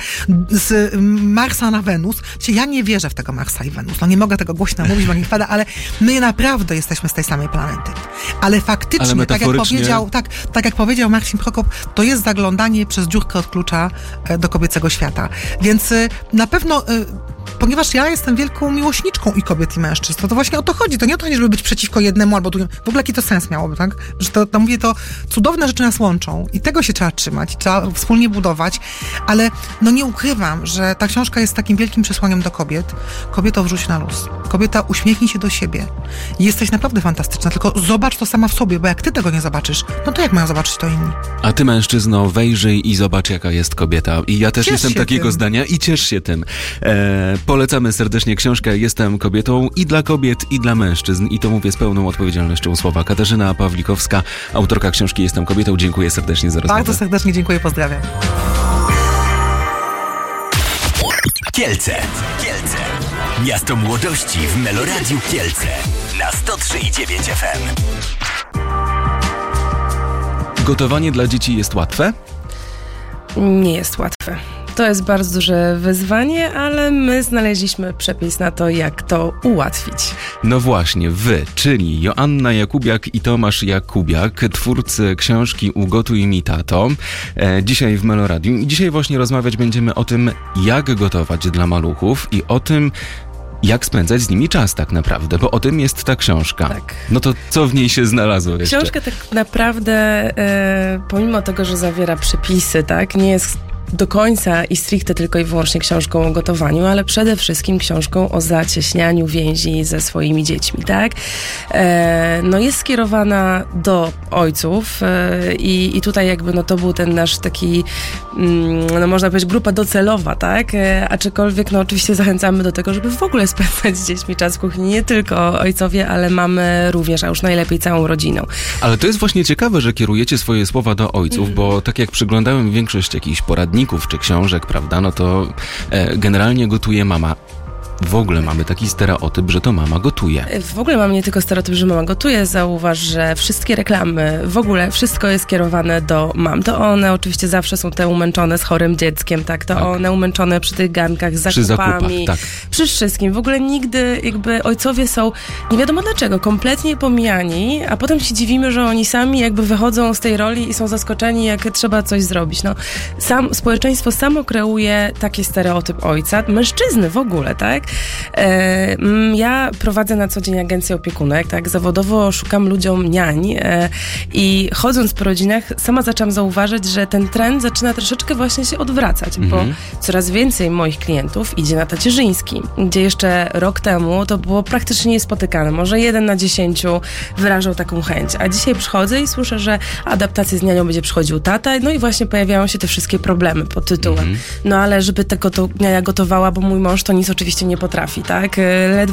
z Marsa na Wenus. Ja nie wierzę w tego Marsa i Wenus. No nie mogę tego głośno mówić, bo nie wpada, ale my naprawdę jesteśmy z tej samej planety. Ale faktycznie, ale tak jak metaforycznie... powiedział, tak, tak jak powiedział Marcin Prokop, to jest zaglądanie przez dziurkę od klucza e, do kobiecego świata. Więc e, na pewno e, ponieważ ja jestem wielką miłośniczką i kobiet, i mężczyzn, to, to właśnie o to chodzi. To nie o to, żeby być przeciwko jednemu albo drugiemu. W ogóle jaki to sens miałoby, tak? Że to, to mówię, to cudowne rzeczy nas łączą i tego się trzeba trzymać, trzeba wspólnie budować, ale no nie ukrywam, że ta książka jest takim wielkim przesłaniem do kobiet. Kobieto, wrzuć na luz. Kobieta, uśmiechnij się do siebie. Jesteś naprawdę fantastyczna, tylko zobacz to sama w sobie, bo jak ty tego nie zobaczysz, no to jak mają zobaczyć to inni? A ty, mężczyzno, wejrzyj i zobacz, jaka jest kobieta. I ja też Ciesz jestem się takiego tym. zdania i ciesz się tym. E, polecamy serdecznie książkę Jestem kobietą i dla kobiet, i dla mężczyzn. I to mówię z pełną odpowiedzialnością słowa. Katarzyna Pawlikowska, autorka książki Jestem kobietą. Dziękuję serdecznie za rozmowę. Bardzo serdecznie dziękuję, pozdrawiam. Kielce. Kielce. Miasto młodości w Meloradiu Kielce. Na sto trzy i dziewięć F M. Gotowanie dla dzieci jest łatwe? Nie jest łatwe. To jest bardzo duże wyzwanie, ale my znaleźliśmy przepis na to, jak to ułatwić. No właśnie, wy, czyli Joanna Jakubiak i Tomasz Jakubiak, twórcy książki Ugotuj mi tato, e, dzisiaj w Meloradium. I dzisiaj właśnie rozmawiać będziemy o tym, jak gotować dla maluchów i o tym, jak spędzać z nimi czas tak naprawdę, bo o tym jest ta książka. Tak. No to co w niej się znalazło jeszcze? Książka tak naprawdę, e, pomimo tego, że zawiera przepisy, tak, nie jest do końca i stricte tylko i wyłącznie książką o gotowaniu, ale przede wszystkim książką o zacieśnianiu więzi ze swoimi dziećmi, tak? E, no jest skierowana do ojców e, i, i tutaj jakby no to był ten nasz taki, mm, no można powiedzieć, grupa docelowa, tak? E, aczkolwiek no oczywiście zachęcamy do tego, żeby w ogóle spędzać z dziećmi czas w kuchni, nie tylko ojcowie, ale mamy również, a już najlepiej całą rodziną. Ale to jest właśnie ciekawe, że kierujecie swoje słowa do ojców, mm. bo tak jak przyglądałem większość jakichś poradników czy książek, prawda, no to e, generalnie gotuje mama. W ogóle mamy taki stereotyp, że to mama gotuje. W ogóle mam nie tylko stereotyp, że mama gotuje. Zauważ, że wszystkie reklamy, w ogóle wszystko jest kierowane do mam. To one oczywiście zawsze są te umęczone z chorym dzieckiem, tak? To tak. One umęczone przy tych garnkach z zakupami. Przy zakupach, tak. Przy wszystkim. W ogóle nigdy jakby ojcowie są, nie wiadomo dlaczego, kompletnie pomijani, a potem się dziwimy, że oni sami jakby wychodzą z tej roli i są zaskoczeni, jak trzeba coś zrobić. No, sam, społeczeństwo samo kreuje taki stereotyp ojca, mężczyzny w ogóle, tak? Ja prowadzę na co dzień agencję opiekunek, tak, zawodowo szukam ludziom niań i chodząc po rodzinach sama zaczęłam zauważyć, że ten trend zaczyna troszeczkę właśnie się odwracać, mm-hmm. bo coraz więcej moich klientów idzie na tacierzyński, gdzie jeszcze rok temu to było praktycznie niespotykane, może jeden na dziesięciu wyrażał taką chęć, a dzisiaj przychodzę i słyszę, że adaptację z nianią będzie przychodził tata, no i właśnie pojawiają się te wszystkie problemy pod tytułem, mm-hmm. no ale żeby tego to niania gotowała, bo mój mąż to nic oczywiście nie potrafi, tak? Ledwo